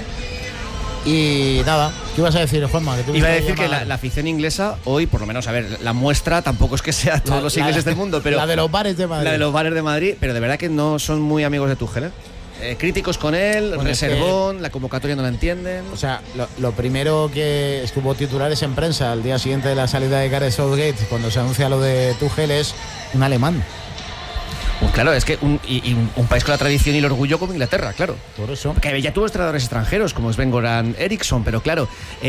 B: Y nada, ¿qué ibas a decir, Juanma?
C: Iba a decir que la afición inglesa hoy, por lo menos, a ver, la muestra tampoco es que sea todos los ingleses del mundo, pero
B: la de los bares de Madrid.
C: La de los bares de Madrid, pero de verdad que no son muy amigos de Tuchel, críticos con él, reservón, la convocatoria no la entienden.
B: O sea, lo primero que es que hubo titulares en prensa al día siguiente de la salida de Gareth Southgate, cuando se anuncia lo de Tuchel, es un alemán.
C: Pues claro, es que un país con la tradición y el orgullo como Inglaterra, claro.
B: Por eso.
C: Que ya tuvo entrenadores extranjeros como Sven-Goran Eriksson, pero claro,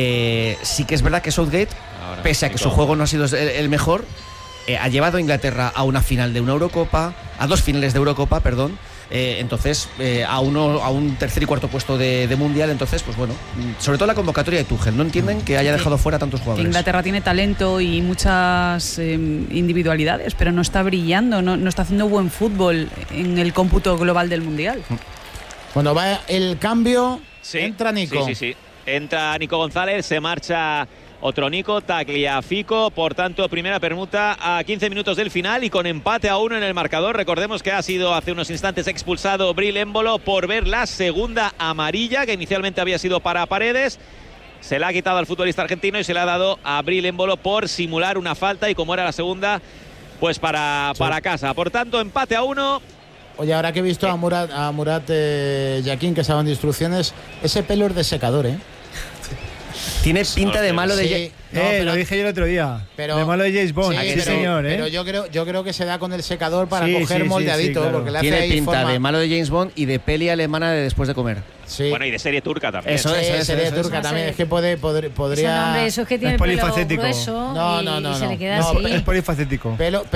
C: sí que es verdad que Southgate, pese a que su juego no ha sido el mejor, ha llevado a Inglaterra a una final de una Eurocopa, a 2 finales de Eurocopa, perdón. Entonces a un tercer y cuarto puesto de mundial. Entonces, pues bueno, sobre todo la convocatoria de Tuchel, no entienden que haya dejado fuera tantos jugadores.
A: Inglaterra tiene talento y muchas individualidades, pero no está brillando, no está haciendo buen fútbol en el cómputo global del mundial.
B: Cuando va el cambio, entra Nico.
F: Sí. Entra Nico González, se marcha otro Nico, Tagliafico. Por tanto, primera permuta a 15 minutos del final y con empate a 1 en el marcador. Recordemos que ha sido hace unos instantes expulsado Bril Embolo por ver la segunda amarilla, que inicialmente había sido para Paredes. Se la ha quitado al futbolista argentino y se le ha dado a Bril Embolo por simular una falta, y como era la segunda, pues para casa. Por tanto, empate a 1.
B: Oye, ahora que he visto a Murat Yakin, que se daban de instrucciones, ese pelo es de secador,
C: Tiene pinta de malo de...
D: pero lo dije yo el otro día. De malo de James Bond. Sí, señor.
B: Pero yo creo que se da con el secador para coger moldeadito.
C: Claro.
B: Porque le
C: tiene
B: hace
C: pinta de malo de James Bond y de peli alemana de después de comer.
B: Sí.
F: Bueno, y de serie turca también.
B: Eso es, serie turca también. Es que podría...
G: Eso es que tiene
D: polifacético.
G: Pelo grueso.
B: No.
G: Se le queda así.
D: Es polifacético.
B: Pelo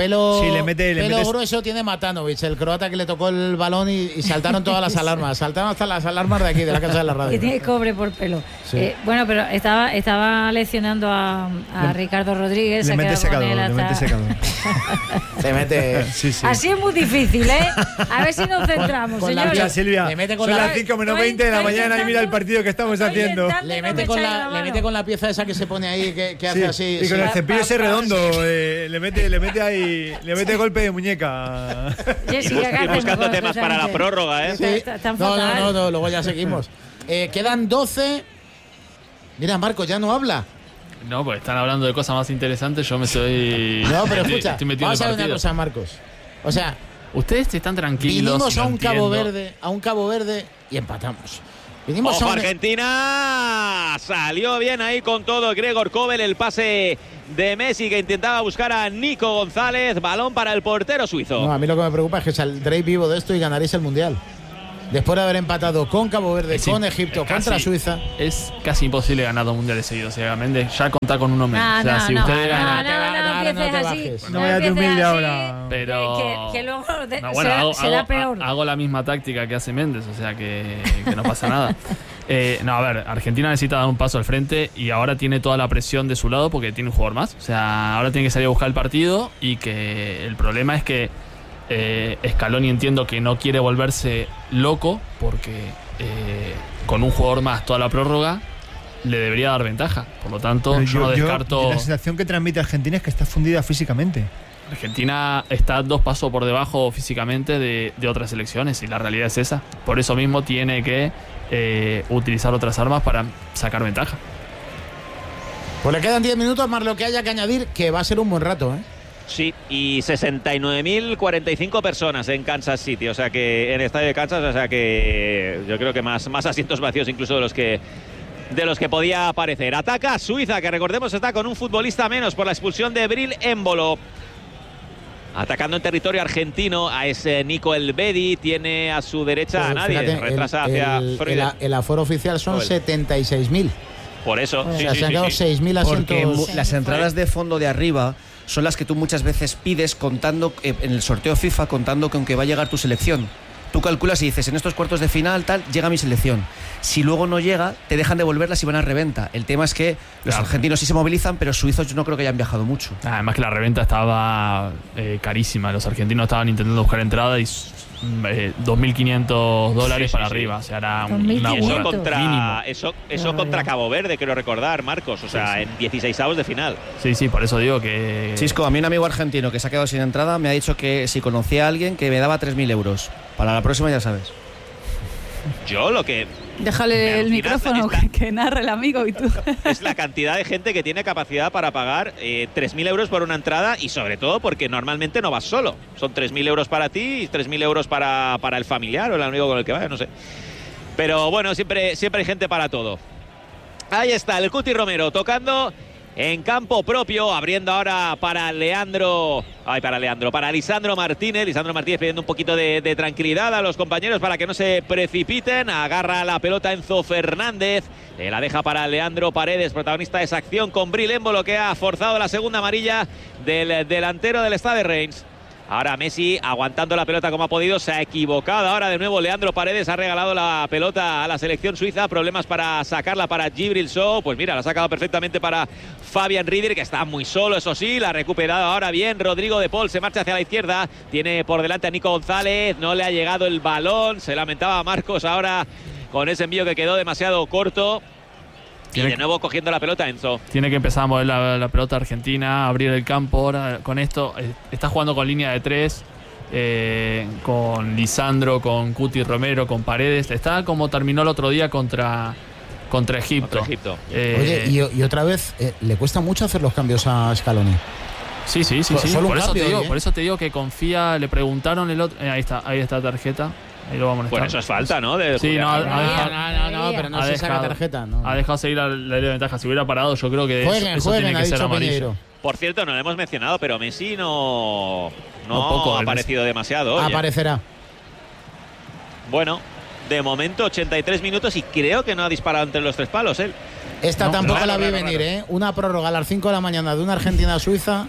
B: grueso tiene Matanovic, el croata que le tocó el balón y saltaron todas las alarmas. Saltaron hasta las alarmas de aquí, de la casa de la radio.
G: Que tiene cobre por pelo.
B: Sí.
G: Bueno, pero estaba leccionando a Ricardo Rodríguez.
D: Le mete secador.
B: Se mete...
D: Sí.
G: Así es muy difícil, A ver si nos centramos, señores.
D: Mira, Silvia,
B: le mete
D: son las 5 menos 20 de la mañana y mira el partido que estamos haciendo.
B: Le mete con la pieza esa que se pone ahí, que hace así.
D: Y con el cepillo ese redondo, le mete ahí, le mete golpe de muñeca.
F: Y buscando temas para la prórroga,
B: Sí. No, luego ya seguimos. Quedan 12. Mira, Marco, ya no habla.
E: No, porque están hablando de cosas más interesantes. Yo me estoy.
B: No, pero escucha,
E: estoy
B: vamos a ver una cosa, Marcos. O sea,
E: ustedes están tranquilos.
B: Vinimos a un Cabo Verde y empatamos.
F: Ojo, Argentina salió bien ahí con todo Gregor Kobel, el pase de Messi que intentaba buscar a Nico González, balón para el portero suizo.
B: No, a mí lo que me preocupa es que saldréis vivo de esto y ganaréis el Mundial. Después de haber empatado con Cabo Verde, con Egipto, contra Suiza.
E: Es casi imposible ganar 2 mundiales seguidos. O sea, Méndez ya contar con uno menos. No,
G: no
D: vayas de humilde ahora.
E: Pero
G: que luego
E: será
G: peor.
E: Hago la misma táctica que hace Méndez, o sea que no pasa nada. No, a ver, Argentina necesita dar un paso al frente y ahora tiene toda la presión de su lado porque tiene un jugador más. O sea, ahora tiene que salir a buscar el partido y que el problema es que Scaloni entiendo que no quiere volverse loco porque con un jugador más toda la prórroga le debería dar ventaja. Por lo tanto, yo no descarto.
D: La sensación que transmite Argentina es que está fundida físicamente.
E: Argentina está 2 pasos por debajo físicamente de otras selecciones y la realidad es esa. Por eso mismo tiene que utilizar otras armas para sacar ventaja.
B: Pues le quedan 10 minutos más lo que haya que añadir, que va a ser un buen rato, ¿eh?
F: Sí, y 69.045 personas en Kansas City, o sea que en el estadio de Kansas, o sea que yo creo que más asientos vacíos incluso de los que podía parecer. Ataca Suiza, que recordemos está con un futbolista menos por la expulsión de Bril Embolo. Atacando en territorio argentino a ese Nico Elvedi, tiene a su derecha a nadie.
B: Fíjate,
F: retrasa hacia
B: el aforo oficial son 76.000.
F: Por eso,
B: o sea, se han quedado 6.000 asientos.
C: Porque las entradas de fondo de arriba son las que tú muchas veces pides contando en el sorteo FIFA, contando con que va a llegar tu selección. Tú calculas y dices, en estos cuartos de final, tal, llega mi selección. Si luego no llega, te dejan devolverlas y van a reventa. El tema es que los argentinos sí se movilizan, pero suizos yo no creo que hayan viajado mucho.
E: Además que la reventa estaba carísima. Los argentinos estaban intentando buscar entrada y $2.500 para arriba. O sea, era una
F: eso contra Cabo Verde, quiero recordar, Marcos. O sea, en 16avos de final.
E: Sí, por eso digo que...
C: Chisco, a mí un amigo argentino que se ha quedado sin entrada me ha dicho que si conocía a alguien que me daba 3.000 euros. Para la próxima ya sabes.
F: Yo lo que...
A: Déjale el micrófono que narre el amigo y tú.
F: Es la cantidad de gente que tiene capacidad para pagar 3.000 euros por una entrada y sobre todo porque normalmente no vas solo. Son 3.000 euros para ti y 3.000 euros para el familiar o el amigo con el que vayas, no sé. Pero bueno, siempre hay gente para todo. Ahí está el Cuti Romero tocando en campo propio, abriendo ahora para Lisandro Martínez. Lisandro Martínez pidiendo un poquito de tranquilidad a los compañeros para que no se precipiten. Agarra la pelota Enzo Fernández, la deja para Leandro Paredes, protagonista de esa acción con Bril Embolo, que ha forzado la segunda amarilla del delantero del Stade Reims. Ahora Messi aguantando la pelota como ha podido, se ha equivocado ahora de nuevo Leandro Paredes, ha regalado la pelota a la selección suiza, problemas para sacarla para Djibril Sow, pues mira, la ha sacado perfectamente para Fabian Rieder, que está muy solo, eso sí, la ha recuperado ahora bien Rodrigo de Paul, se marcha hacia la izquierda, tiene por delante a Nico González, no le ha llegado el balón, se lamentaba Marcos ahora con ese envío que quedó demasiado corto. Y de nuevo cogiendo la pelota Enzo.
E: Tiene que empezar a mover la pelota argentina, abrir el campo. Ahora con esto está jugando con línea de 3, con Lisandro, con Cuti Romero, con Paredes. Está como terminó el otro día contra Egipto.
B: Oye, y otra vez, ¿le cuesta mucho hacer los cambios a Scaloni?
E: Sí. Por eso te digo que confía. Le preguntaron el otro. Ahí está la tarjeta. Ahí lo vamos a
F: Bueno, eso es falta, ¿no?
B: No, pero no se saca tarjeta. No.
E: Ha dejado seguir la ley de ventaja. Si hubiera parado, yo creo que eso tiene que ser amarillo.
F: Por cierto, no lo hemos mencionado, pero Messi no ha aparecido demasiado.
B: Aparecerá.
F: Bueno, de momento 83 minutos y creo que no ha disparado entre los 3 palos él.
B: Esta tampoco la vi venir, ¿eh? Una prórroga a las 5 de la mañana de una Argentina a Suiza.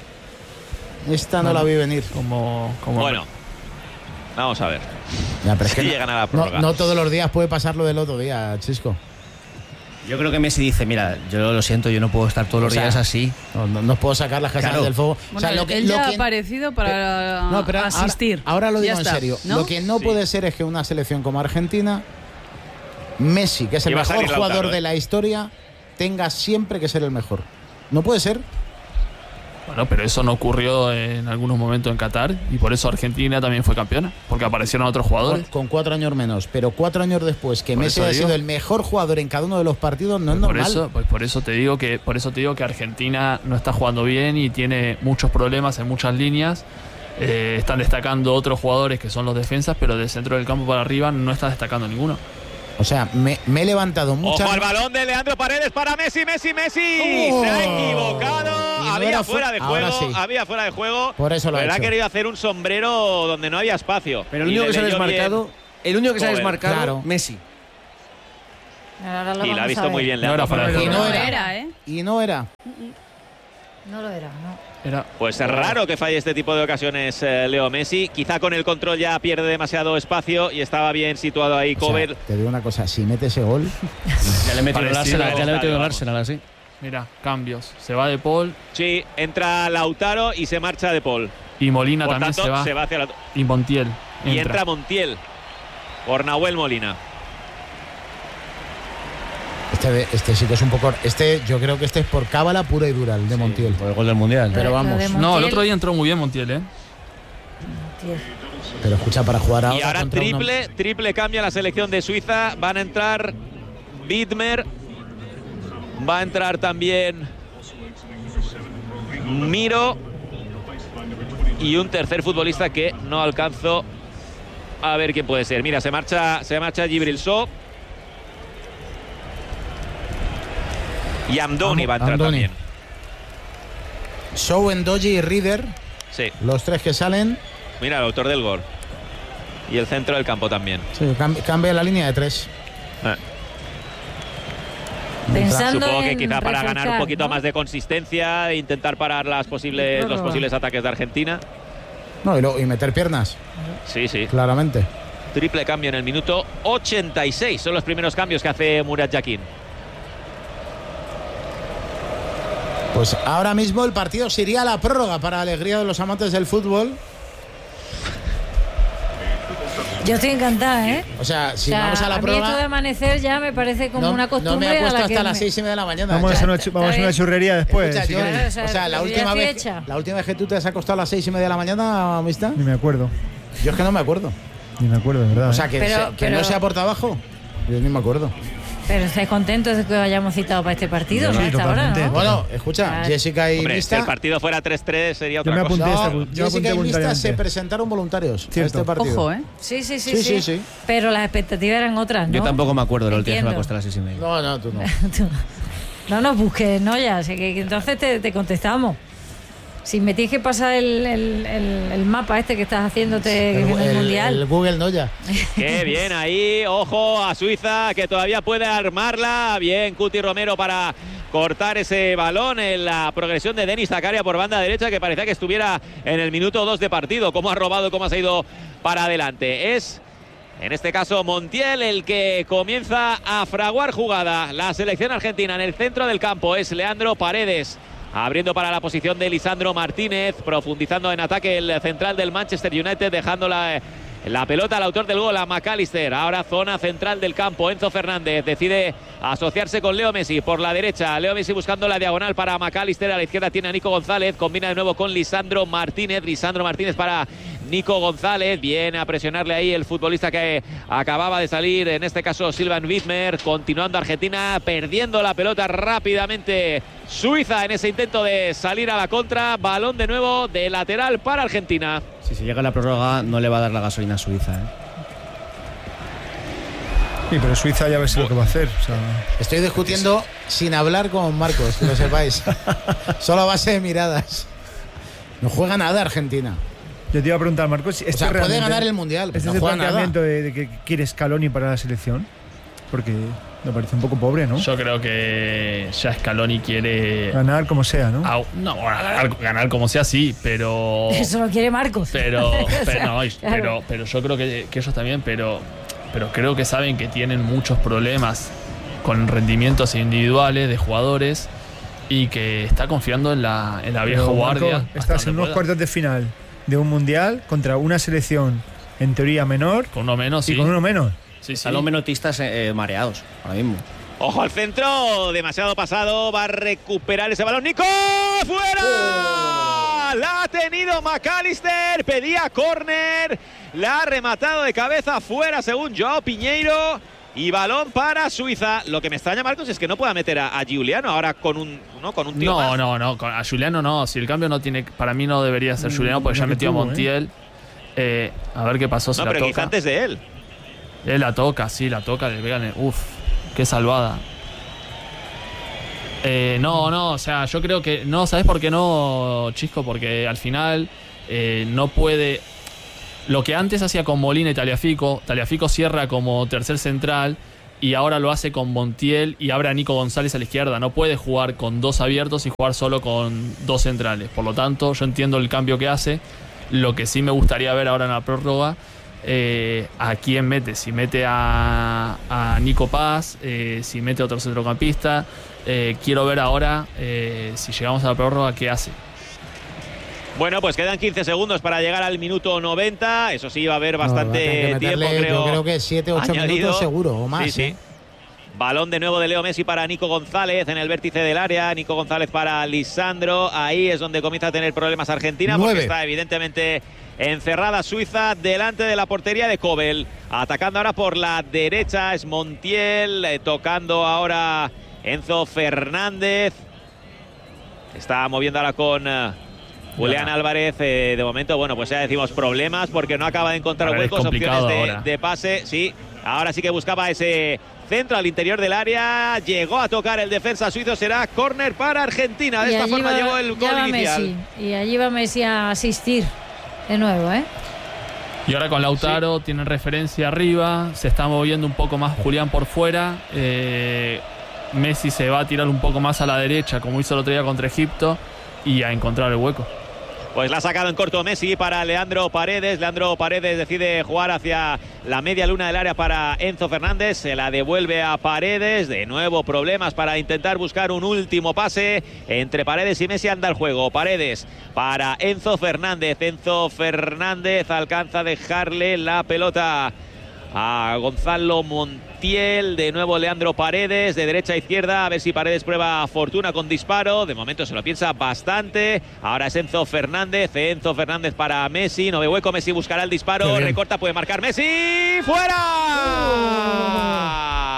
B: Esta no la vi venir.
F: Bueno, vamos a ver.
B: Ya, pero es que
F: llegan a la prórroga.
B: No todos los días puede pasar lo del otro día, Chisco.
C: Yo creo que Messi dice, mira, yo lo siento, yo no puedo estar todos los días así.
B: No puedo sacar las castañas del fuego.
A: Bueno, él ya ha aparecido para asistir.
B: Ahora lo digo en serio. ¿No? Lo que no puede ser es que una selección como Argentina, Messi, que es el mejor jugador de la historia, tenga siempre que ser el mejor. No puede ser.
E: Bueno, pero eso no ocurrió en algunos momentos en Qatar y por eso Argentina también fue campeona, porque aparecieron otros jugadores.
B: Con 4 años menos, pero 4 años después que Messi ha sido el mejor jugador en cada uno de los partidos, no es normal.
E: Por eso te digo que Argentina no está jugando bien y tiene muchos problemas en muchas líneas. Están destacando otros jugadores que son los defensas, pero del centro del campo para arriba no está destacando ninguno.
B: O sea, me he levantado mucho.
F: Ojo al balón de Leandro Paredes para Messi. Se ha equivocado. Había fuera de juego. Sí. Había fuera de juego.
B: Por eso lo ha hecho.
F: Ha querido hacer un sombrero donde no había espacio.
C: Pero el único que se ha desmarcado,
B: claro.
C: Messi.
F: Y la ha visto muy bien Leandro.
B: Y no era.
G: No lo era, no.
F: Pues es raro que falle este tipo de ocasiones Leo Messi. Quizá con el control ya pierde demasiado espacio y estaba bien situado ahí Kovac.
B: Te digo una cosa, si mete ese gol...
C: ya le metió el Arsenal así.
E: Mira, cambios. Se va De Paul.
F: Sí, entra Lautaro y se marcha De Paul.
E: Y Molina por también
F: tanto,
E: se va
F: hacia la...
E: Y Montiel.
F: Y entra Montiel por Nahuel Molina.
B: Este sí que es un poco... yo creo que este es por cábala pura y dura, el de Montiel.
C: Por el gol del Mundial.
B: Pero vamos.
E: No, el otro día entró muy bien Montiel,
B: Pero escucha, para jugar ahora...
F: Y ahora triple cambia la selección de Suiza. Van a entrar Widmer. Va a entrar también Miro. Y un tercer futbolista que no alcanzo a ver quién puede ser. Mira, se marcha Djibril Sow. Y Amdouni va a entrar también.
B: Sow, Ndoye y Rieder.
F: Sí.
B: Los 3 que salen.
F: Mira, el autor del gol. Y el centro del campo también.
B: Sí, cambia la línea de 3.
F: Supongo que quizá para ganar un poquito más de consistencia e intentar parar los posibles ataques de Argentina.
B: No, y meter piernas.
F: Sí.
B: Claramente.
F: Triple cambio en el minuto 86. Son los primeros cambios que hace Murat Yakin.
B: Pues ahora mismo el partido se iría a la prórroga para alegría de los amantes del fútbol.
G: Yo estoy encantada,
B: O sea, si vamos a la prórroga...
G: A mí esto de amanecer ya me parece como una costumbre.
B: No me acuesto hasta las 6:30 de la mañana.
D: Vamos a una churrería después.
B: Escucha, la última vez que tú te has acostado a las 6:30 de la mañana, amistad.
D: Ni me acuerdo.
B: Yo es que no me acuerdo.
D: Ni me acuerdo, de verdad.
B: O sea, que no sea por trabajo. Yo ni me acuerdo.
G: Pero estáis contentos de que hayamos citado para este partido,
B: sí,
G: hasta ahora, ¿no?
B: Bueno, escucha, Jessica y Mista...
F: Si el partido fuera 3-3 sería otra
B: cosa.
F: Yo
B: Jessica y Mista se presentaron voluntarios a este partido.
A: Ojo,
G: Sí. Pero las expectativas eran otras, ¿no?
C: Yo tampoco me acuerdo la última vez que me acosté a las 6:30.
B: No, tú no.
G: No nos busques, ¿no? Ya, así que entonces te contestamos. Si me tienes que pasar el mapa este que estás haciéndote en el Mundial.
B: El Google Noya.
F: Qué bien ahí, ojo a Suiza que todavía puede armarla. Bien, Cuti Romero para cortar ese balón en la progresión de Denis Zakaria por banda derecha, que parecía que estuviera en el minuto 2 de partido. Cómo ha robado, cómo ha ido para adelante. Es, en este caso, Montiel el que comienza a fraguar jugada. La selección argentina en el centro del campo es Leandro Paredes. Abriendo para la posición de Lisandro Martínez, profundizando en ataque el central del Manchester United, dejando la pelota al autor del gol, a McAllister. Ahora zona central del campo, Enzo Fernández decide asociarse con Leo Messi por la derecha. Leo Messi buscando la diagonal para McAllister, a la izquierda tiene a Nico González, combina de nuevo con Lisandro Martínez para Nico González, viene a presionarle ahí el futbolista que acababa de salir, en este caso Sylvain Widmer, continuando Argentina, perdiendo la pelota rápidamente Suiza en ese intento de salir a la contra, balón de nuevo de lateral para Argentina.
C: Si se llega a la prórroga no le va a dar la gasolina a Suiza,
D: Sí, pero Suiza ya ves lo que va a hacer. O sea...
B: Estoy discutiendo sin hablar con Marcos, que lo sepáis. Solo a base de miradas. No juega nada Argentina.
D: Yo te iba a preguntar, Marcos,
B: puede ganar el Mundial, pero
D: ¿este es el planteamiento de que quiere Scaloni para la selección? Porque me parece un poco pobre, ¿no?
E: Yo creo que ya Scaloni quiere...
D: Ganar como sea, ¿no?
E: Ganar como sea, sí, pero...
G: Eso lo quiere Marcos.
E: Pero yo creo que ellos también, pero creo que saben que tienen muchos problemas con rendimientos individuales de jugadores y que está confiando en la vieja guardia.
D: Marco, estás en unos cuartos de final de un Mundial contra una selección en teoría menor.
E: Con uno menos,
D: y con uno menos.
C: Están los menotistas mareados ahora mismo.
F: Ojo al centro, demasiado pasado, va a recuperar ese balón. ¡Nico! ¡Fuera! La ha tenido McAllister, pedía córner, la ha rematado de cabeza fuera según Joao Piñeiro. Y balón para Suiza. Lo que me extraña, Marcos, es que no pueda meter a Giuliano ahora con un tío más.
E: No, a Giuliano no. Si el cambio no tiene, para mí no debería ser Giuliano, porque ya metió a Montiel. A ver qué pasó.
F: No, pero quizá antes de él.
E: Él la toca, le pegan. Uf, qué salvada. O sea, yo creo que no, ¿sabes por qué no, Chisco? Porque al final no puede. Lo que antes hacía con Molina y Tagliafico cierra como tercer central y ahora lo hace con Montiel y abre a Nico González a la izquierda. No puede jugar con 2 abiertos y jugar solo con 2 centrales. Por lo tanto, yo entiendo el cambio que hace. Lo que sí me gustaría ver ahora en la prórroga, a quién mete. Si mete a Nico Paz, si mete a otro centrocampista. Quiero ver ahora, si llegamos a la prórroga, qué hace.
F: Bueno, pues quedan 15 segundos para llegar al minuto 90. Eso sí, va a haber bastante tiempo, creo.
B: Yo creo que 7-8 minutos seguro o más.
F: Sí. Balón de nuevo de Leo Messi para Nico González en el vértice del área. Nico González para Lisandro. Ahí es donde comienza a tener problemas Argentina, porque está evidentemente encerrada Suiza delante de la portería de Kobel. Atacando ahora por la derecha es Montiel. Tocando ahora Enzo Fernández. Está moviendo ahora con Julián Álvarez. De momento, bueno, pues ya decimos problemas porque no acaba de encontrar huecos, opciones de pase. Sí, ahora sí que buscaba ese centro al interior del área. Llegó a tocar el defensa suizo. Será córner para Argentina. De esta forma llegó el gol inicial.
G: Messi. Y allí va Messi a asistir de nuevo,
E: Y ahora con Lautaro tienen referencia arriba. Se está moviendo un poco más Julián por fuera. Messi se va a tirar un poco más a la derecha, como hizo el otro día contra Egipto, y a encontrar el hueco.
F: Pues la ha sacado en corto Messi para Leandro Paredes. Leandro Paredes decide jugar hacia la media luna del área para Enzo Fernández. Se la devuelve a Paredes. De nuevo problemas para intentar buscar un último pase. Entre Paredes y Messi anda el juego. Paredes para Enzo Fernández. Enzo Fernández alcanza a dejarle la pelota a Gonzalo Montiel. De nuevo Leandro Paredes de derecha a izquierda, a ver si Paredes prueba fortuna con disparo. De momento se lo piensa bastante. Ahora es Enzo Fernández para Messi, no ve hueco, Messi buscará el disparo, recorta, puede marcar Messi, ¡fuera!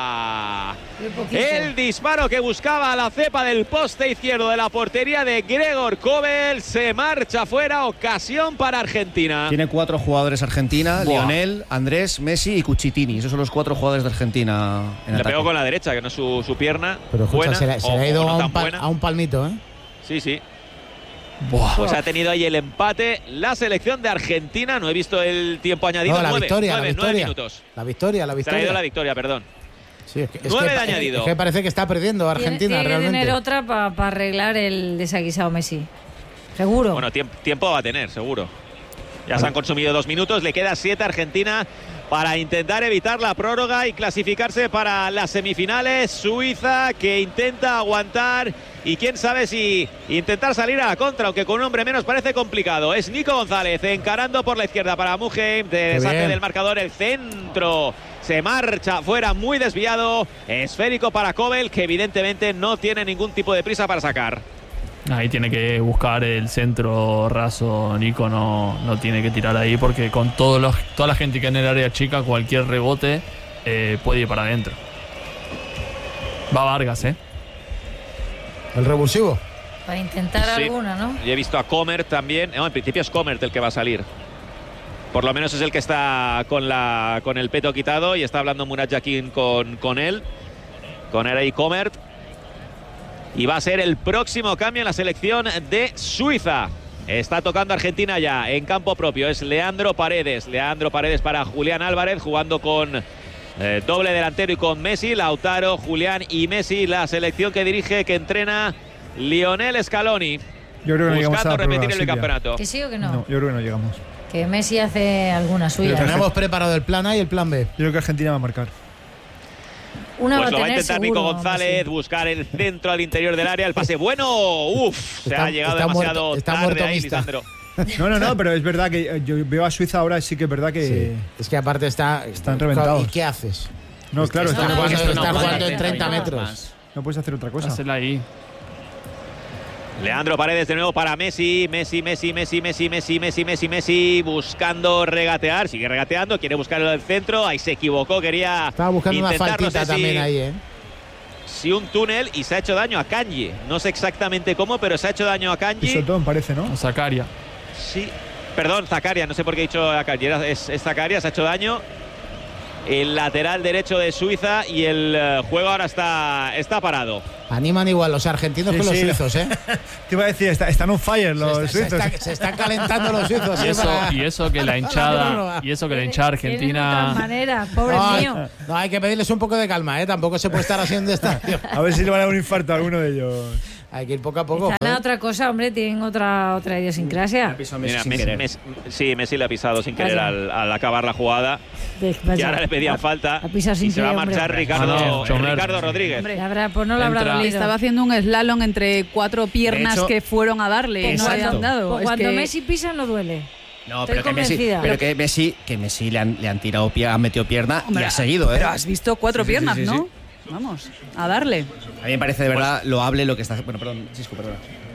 F: El disparo que buscaba la cepa del poste izquierdo de la portería de Gregor Kobel se marcha fuera. Ocasión para Argentina.
C: Tiene 4 jugadores Argentina: Lionel, Andrés, Messi y Cucitini. Esos son los 4 jugadores de Argentina en
F: Le
C: ataque.
F: pegó con la derecha, que no es su pierna.
B: Pero escucha,
F: buena,
B: se le ha ido
F: no
B: a un palmito, ¿eh?
F: Sí. Pues ha tenido ahí el empate la selección de Argentina. No he visto el tiempo añadido.
B: No, la
F: 9
B: victoria.
F: minutos.
B: La victoria.
F: Se ha ido la victoria, perdón.
B: Sí, es
F: 9 de añadido.
B: Es que parece que está perdiendo Argentina.
G: Tiene que
B: realmente
G: tener otra para arreglar el desaguisado Messi. Seguro.
F: Bueno, tiempo va a tener, seguro. Ya se han consumido 2 minutos. Le queda 7 a Argentina para intentar evitar la prórroga y clasificarse para las semifinales. Suiza que intenta aguantar y quién sabe si intentar salir a la contra, aunque con un hombre menos parece complicado. Es Nico González encarando por la izquierda para Muheim. Deshace del marcador el centro. Se marcha fuera, muy desviado. Esférico para Kobel, que evidentemente no tiene ningún tipo de prisa para sacar.
E: Ahí tiene que buscar el centro raso. Nico no tiene que tirar ahí, porque con toda la gente que en el área chica, cualquier rebote puede ir para adentro. Va Vargas,
B: El revulsivo.
G: Para intentar alguna, ¿no?
F: Y he visto a Comert también. No, en principio es Comert el que va a salir. Por lo menos es el que está con el peto quitado y está hablando Murat Yakin con él. Con Eray Comert. Y va a ser el próximo cambio en la selección de Suiza. Está tocando Argentina ya en campo propio. Es Leandro Paredes. Leandro Paredes para Julián Álvarez, jugando con doble delantero y con Messi. Lautaro, Julián y Messi. La selección que dirige, que entrena Lionel Scaloni.
D: Yo creo que no llegamos a
F: repetir el bicampeonato.
G: ¿Que sí o que no?
D: No, yo creo que no llegamos.
G: Que Messi hace alguna suya.
B: Tenemos preparado el plan A y el plan B.
D: Yo creo que Argentina va a marcar.
F: Pues lo va a intentar Nico González, buscar el centro al interior del área, el pase bueno, se ha llegado demasiado tarde ahí, Lisandro.
D: No, pero es verdad que yo veo a Suiza ahora, sí que es verdad que...
B: Sí. Es que aparte están
D: reventados.
B: ¿Y qué haces?
D: No, claro,
B: está jugando en 30 metros.
D: No puedes hacer otra cosa.
E: Hacerla ahí.
F: Leandro Paredes de nuevo para Messi, Messi, buscando regatear, sigue regateando, quiere buscar el centro, ahí se equivocó,
B: estaba buscando una faltita también ahí,
F: Sí, un túnel y se ha hecho daño a Kanji, no sé exactamente cómo, pero se ha hecho daño a Kanji.
D: Pisotón parece, ¿no?
E: A Zakaria.
F: Sí, perdón, Zakaria, no sé por qué he dicho a Kanji, es Zakaria, se ha hecho daño. El lateral derecho de Suiza y el juego ahora está parado.
B: Animan igual los argentinos que los suizos, ¿eh?
D: Te iba a decir, están on fire los suizos.
B: Se están calentando los suizos.
E: Y eso que la hinchada argentina.
G: De otra manera, pobre mío.
B: No, hay que pedirles un poco de calma, ¿eh? Tampoco se puede estar haciendo estadio.
D: A ver si le van a dar un infarto a alguno de ellos.
B: Hay que ir poco a poco.
G: Están a otra cosa, hombre, tienen otra idiosincrasia.
F: Mira, Messi le ha pisado sin querer al acabar la jugada. Y ahora le pedían falta. Y se va a marchar Ricardo Rodríguez.
G: Pues no lo habrá dolido.
A: Estaba haciendo un slalom entre 4 piernas que fueron a darle. No le han dado.
G: Pues cuando Messi pisa no duele.
C: No, pero que Messi le han tirado han metido pierna. Hombre, y ha seguido,
A: Pero has visto 4 piernas, ¿no? Sí. Vamos, a darle.
C: A mí me parece de verdad loable lo que está... Bueno, perdón, Chisco, perdona.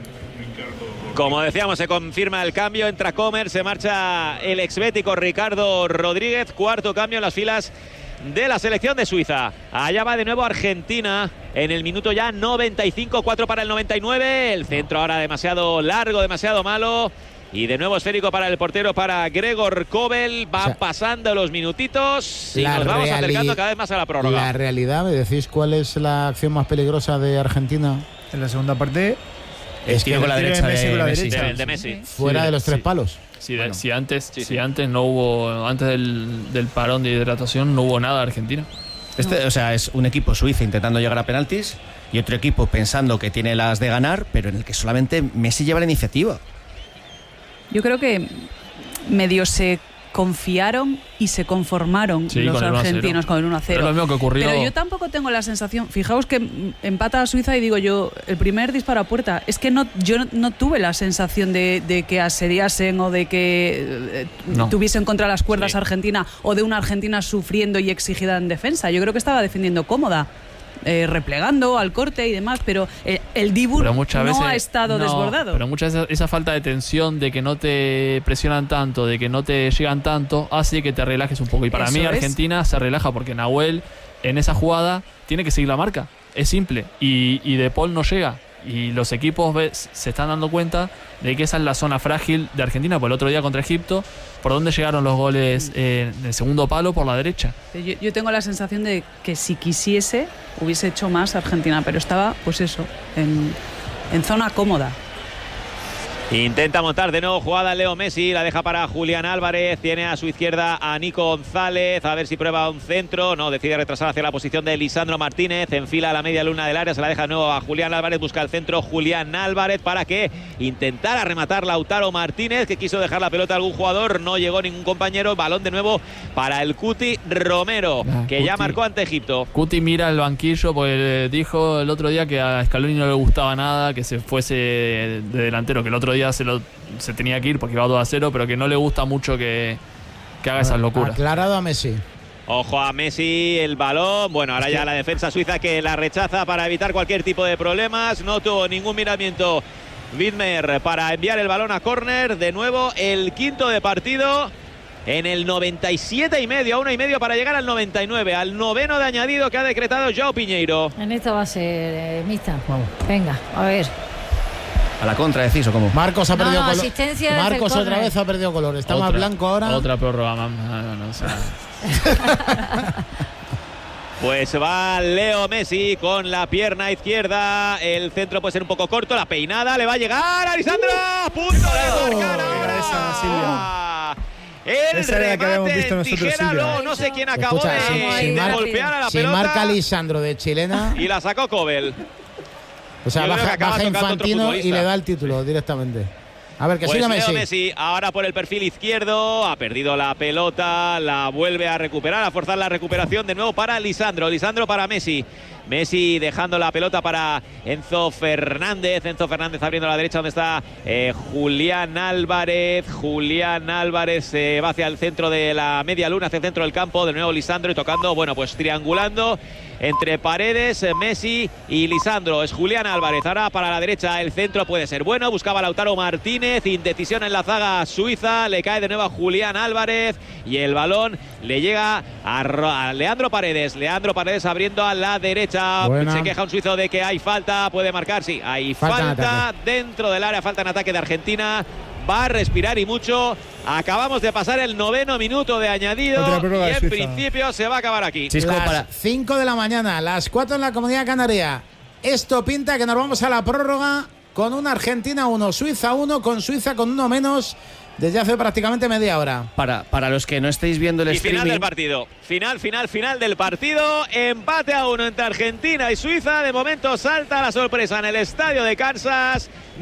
F: Como decíamos, se confirma el cambio, entra Comer, se marcha el exbético Ricardo Rodríguez, cuarto cambio en las filas de la selección de Suiza. Allá va de nuevo Argentina en el minuto ya 95, 4 para el 99, el centro ahora demasiado largo, demasiado malo. Y de nuevo esférico para el portero, para Gregor Kobel. Van pasando los minutitos y nos vamos acercando cada vez más a la prórroga.
B: La realidad, ¿me decís cuál es la acción más peligrosa de Argentina?
D: En la segunda parte,
C: el tiro con la derecha
F: de Messi.
B: Fuera de los 3 palos.
E: Si antes no hubo, antes del parón de hidratación, no hubo nada de Argentina.
C: O sea, es un equipo Suiza intentando llegar a penaltis y otro equipo pensando que tiene las de ganar, pero en el que solamente Messi lleva la iniciativa.
A: Yo creo que medio se confiaron y se conformaron los argentinos con el 1-0.
E: Pero lo mismo que ocurrió.
A: Pero yo tampoco tengo la sensación, fijaos que empata a Suiza y digo yo, el primer disparo a puerta, es que yo no tuve la sensación de que asediasen o de que tuviesen contra las cuerdas a Argentina o de una Argentina sufriendo y exigida en defensa. Yo creo que estaba defendiendo cómoda. Replegando al corte y demás, pero el Dibu no ha estado desbordado.
E: Pero muchas veces esa falta de tensión, de que no te presionan tanto, de que no te llegan tanto, hace que te relajes un poco. Y para mí Argentina se relaja porque Nahuel en esa jugada tiene que seguir la marca. Es simple. Y De Paul no llega. Y los equipos se están dando cuenta de que esa es la zona frágil de Argentina. Por el otro día contra Egipto, ¿por dónde llegaron los goles? En el segundo palo, por la derecha.
A: Yo tengo la sensación de que si quisiese hubiese hecho más Argentina, pero estaba, pues eso, en zona cómoda.
F: Intenta montar de nuevo jugada Leo Messi, la deja para Julián Álvarez, tiene a su izquierda a Nico González, a ver si prueba un centro, no, decide retrasar hacia la posición de Lisandro Martínez, enfila a la media luna del área, se la deja de nuevo a Julián Álvarez, busca el centro Julián Álvarez para que intentara rematar Lautaro Martínez, que quiso dejar la pelota a algún jugador, no llegó ningún compañero, balón de nuevo para el Cuti Romero, que ya marcó ante Egipto.
E: Cuti mira el banquillo porque dijo el otro día que a Scaloni no le gustaba nada que se fuese de delantero, que el otro día se tenía que ir porque iba 2-0, pero que no le gusta mucho que haga esas locuras.
B: Aclarado a Messi.
F: Ojo a Messi, el balón. Bueno, ahora ya la defensa suiza que la rechaza para evitar cualquier tipo de problemas. No tuvo ningún miramiento Widmer para enviar el balón a córner. De nuevo, el quinto de partido. En el 97,5, a 1,5 para llegar al 99, al noveno de añadido que ha decretado João Piñeiro.
G: En esta va a ser mixta. Vamos. Venga, a ver.
C: ¿A la contra decís o cómo?
B: Marcos ha perdido color.
G: Asistencia
B: Marcos otra vez ha perdido color. Está más blanco ahora.
E: Otra prórroga,
F: Pues va Leo Messi con la pierna izquierda. El centro puede ser un poco corto. La peinada le va a llegar a Lisandro. Punto de marcar ahora. El remate en tijera, no sé quién acabó de golpear a la pelota.
B: Si marca Lisandro de chilena.
F: Y la sacó Kobel.
B: O sea, baja Infantino y le da el título directamente. A ver, que siga Messi.
F: Messi ahora por el perfil izquierdo, ha perdido la pelota, la vuelve a recuperar, a forzar la recuperación de nuevo para Lisandro. Lisandro para Messi. Messi dejando la pelota para Enzo Fernández. Enzo Fernández abriendo a la derecha donde está Julián Álvarez. Julián Álvarez va hacia el centro de la media luna, hacia el centro del campo. De nuevo Lisandro y tocando, bueno, pues triangulando entre Paredes, Messi y Lisandro. Es Julián Álvarez. Ahora para la derecha el centro puede ser bueno. Buscaba Lautaro Martínez. Indecisión en la zaga suiza. Le cae de nuevo a Julián Álvarez. Y el balón le llega a Leandro Paredes. Leandro Paredes abriendo a la derecha. Buena. Se queja un suizo de que hay falta. Puede marcar, sí. Hay falta dentro del área. Falta en ataque de Argentina. Va a respirar y mucho. Acabamos de pasar el 9º minuto de añadido y en principio se va a acabar aquí.
B: Las 5 de la mañana, las 4 en la Comunidad Canaria. Esto pinta que nos vamos a la prórroga con una Argentina 1, Suiza 1, con Suiza con uno menos desde hace prácticamente media hora.
C: Para los que no estéis viendo el streaming.
F: Final del partido. Final del partido. Empate a 1 entre Argentina y Suiza. De momento salta la sorpresa en el estadio de Kansas.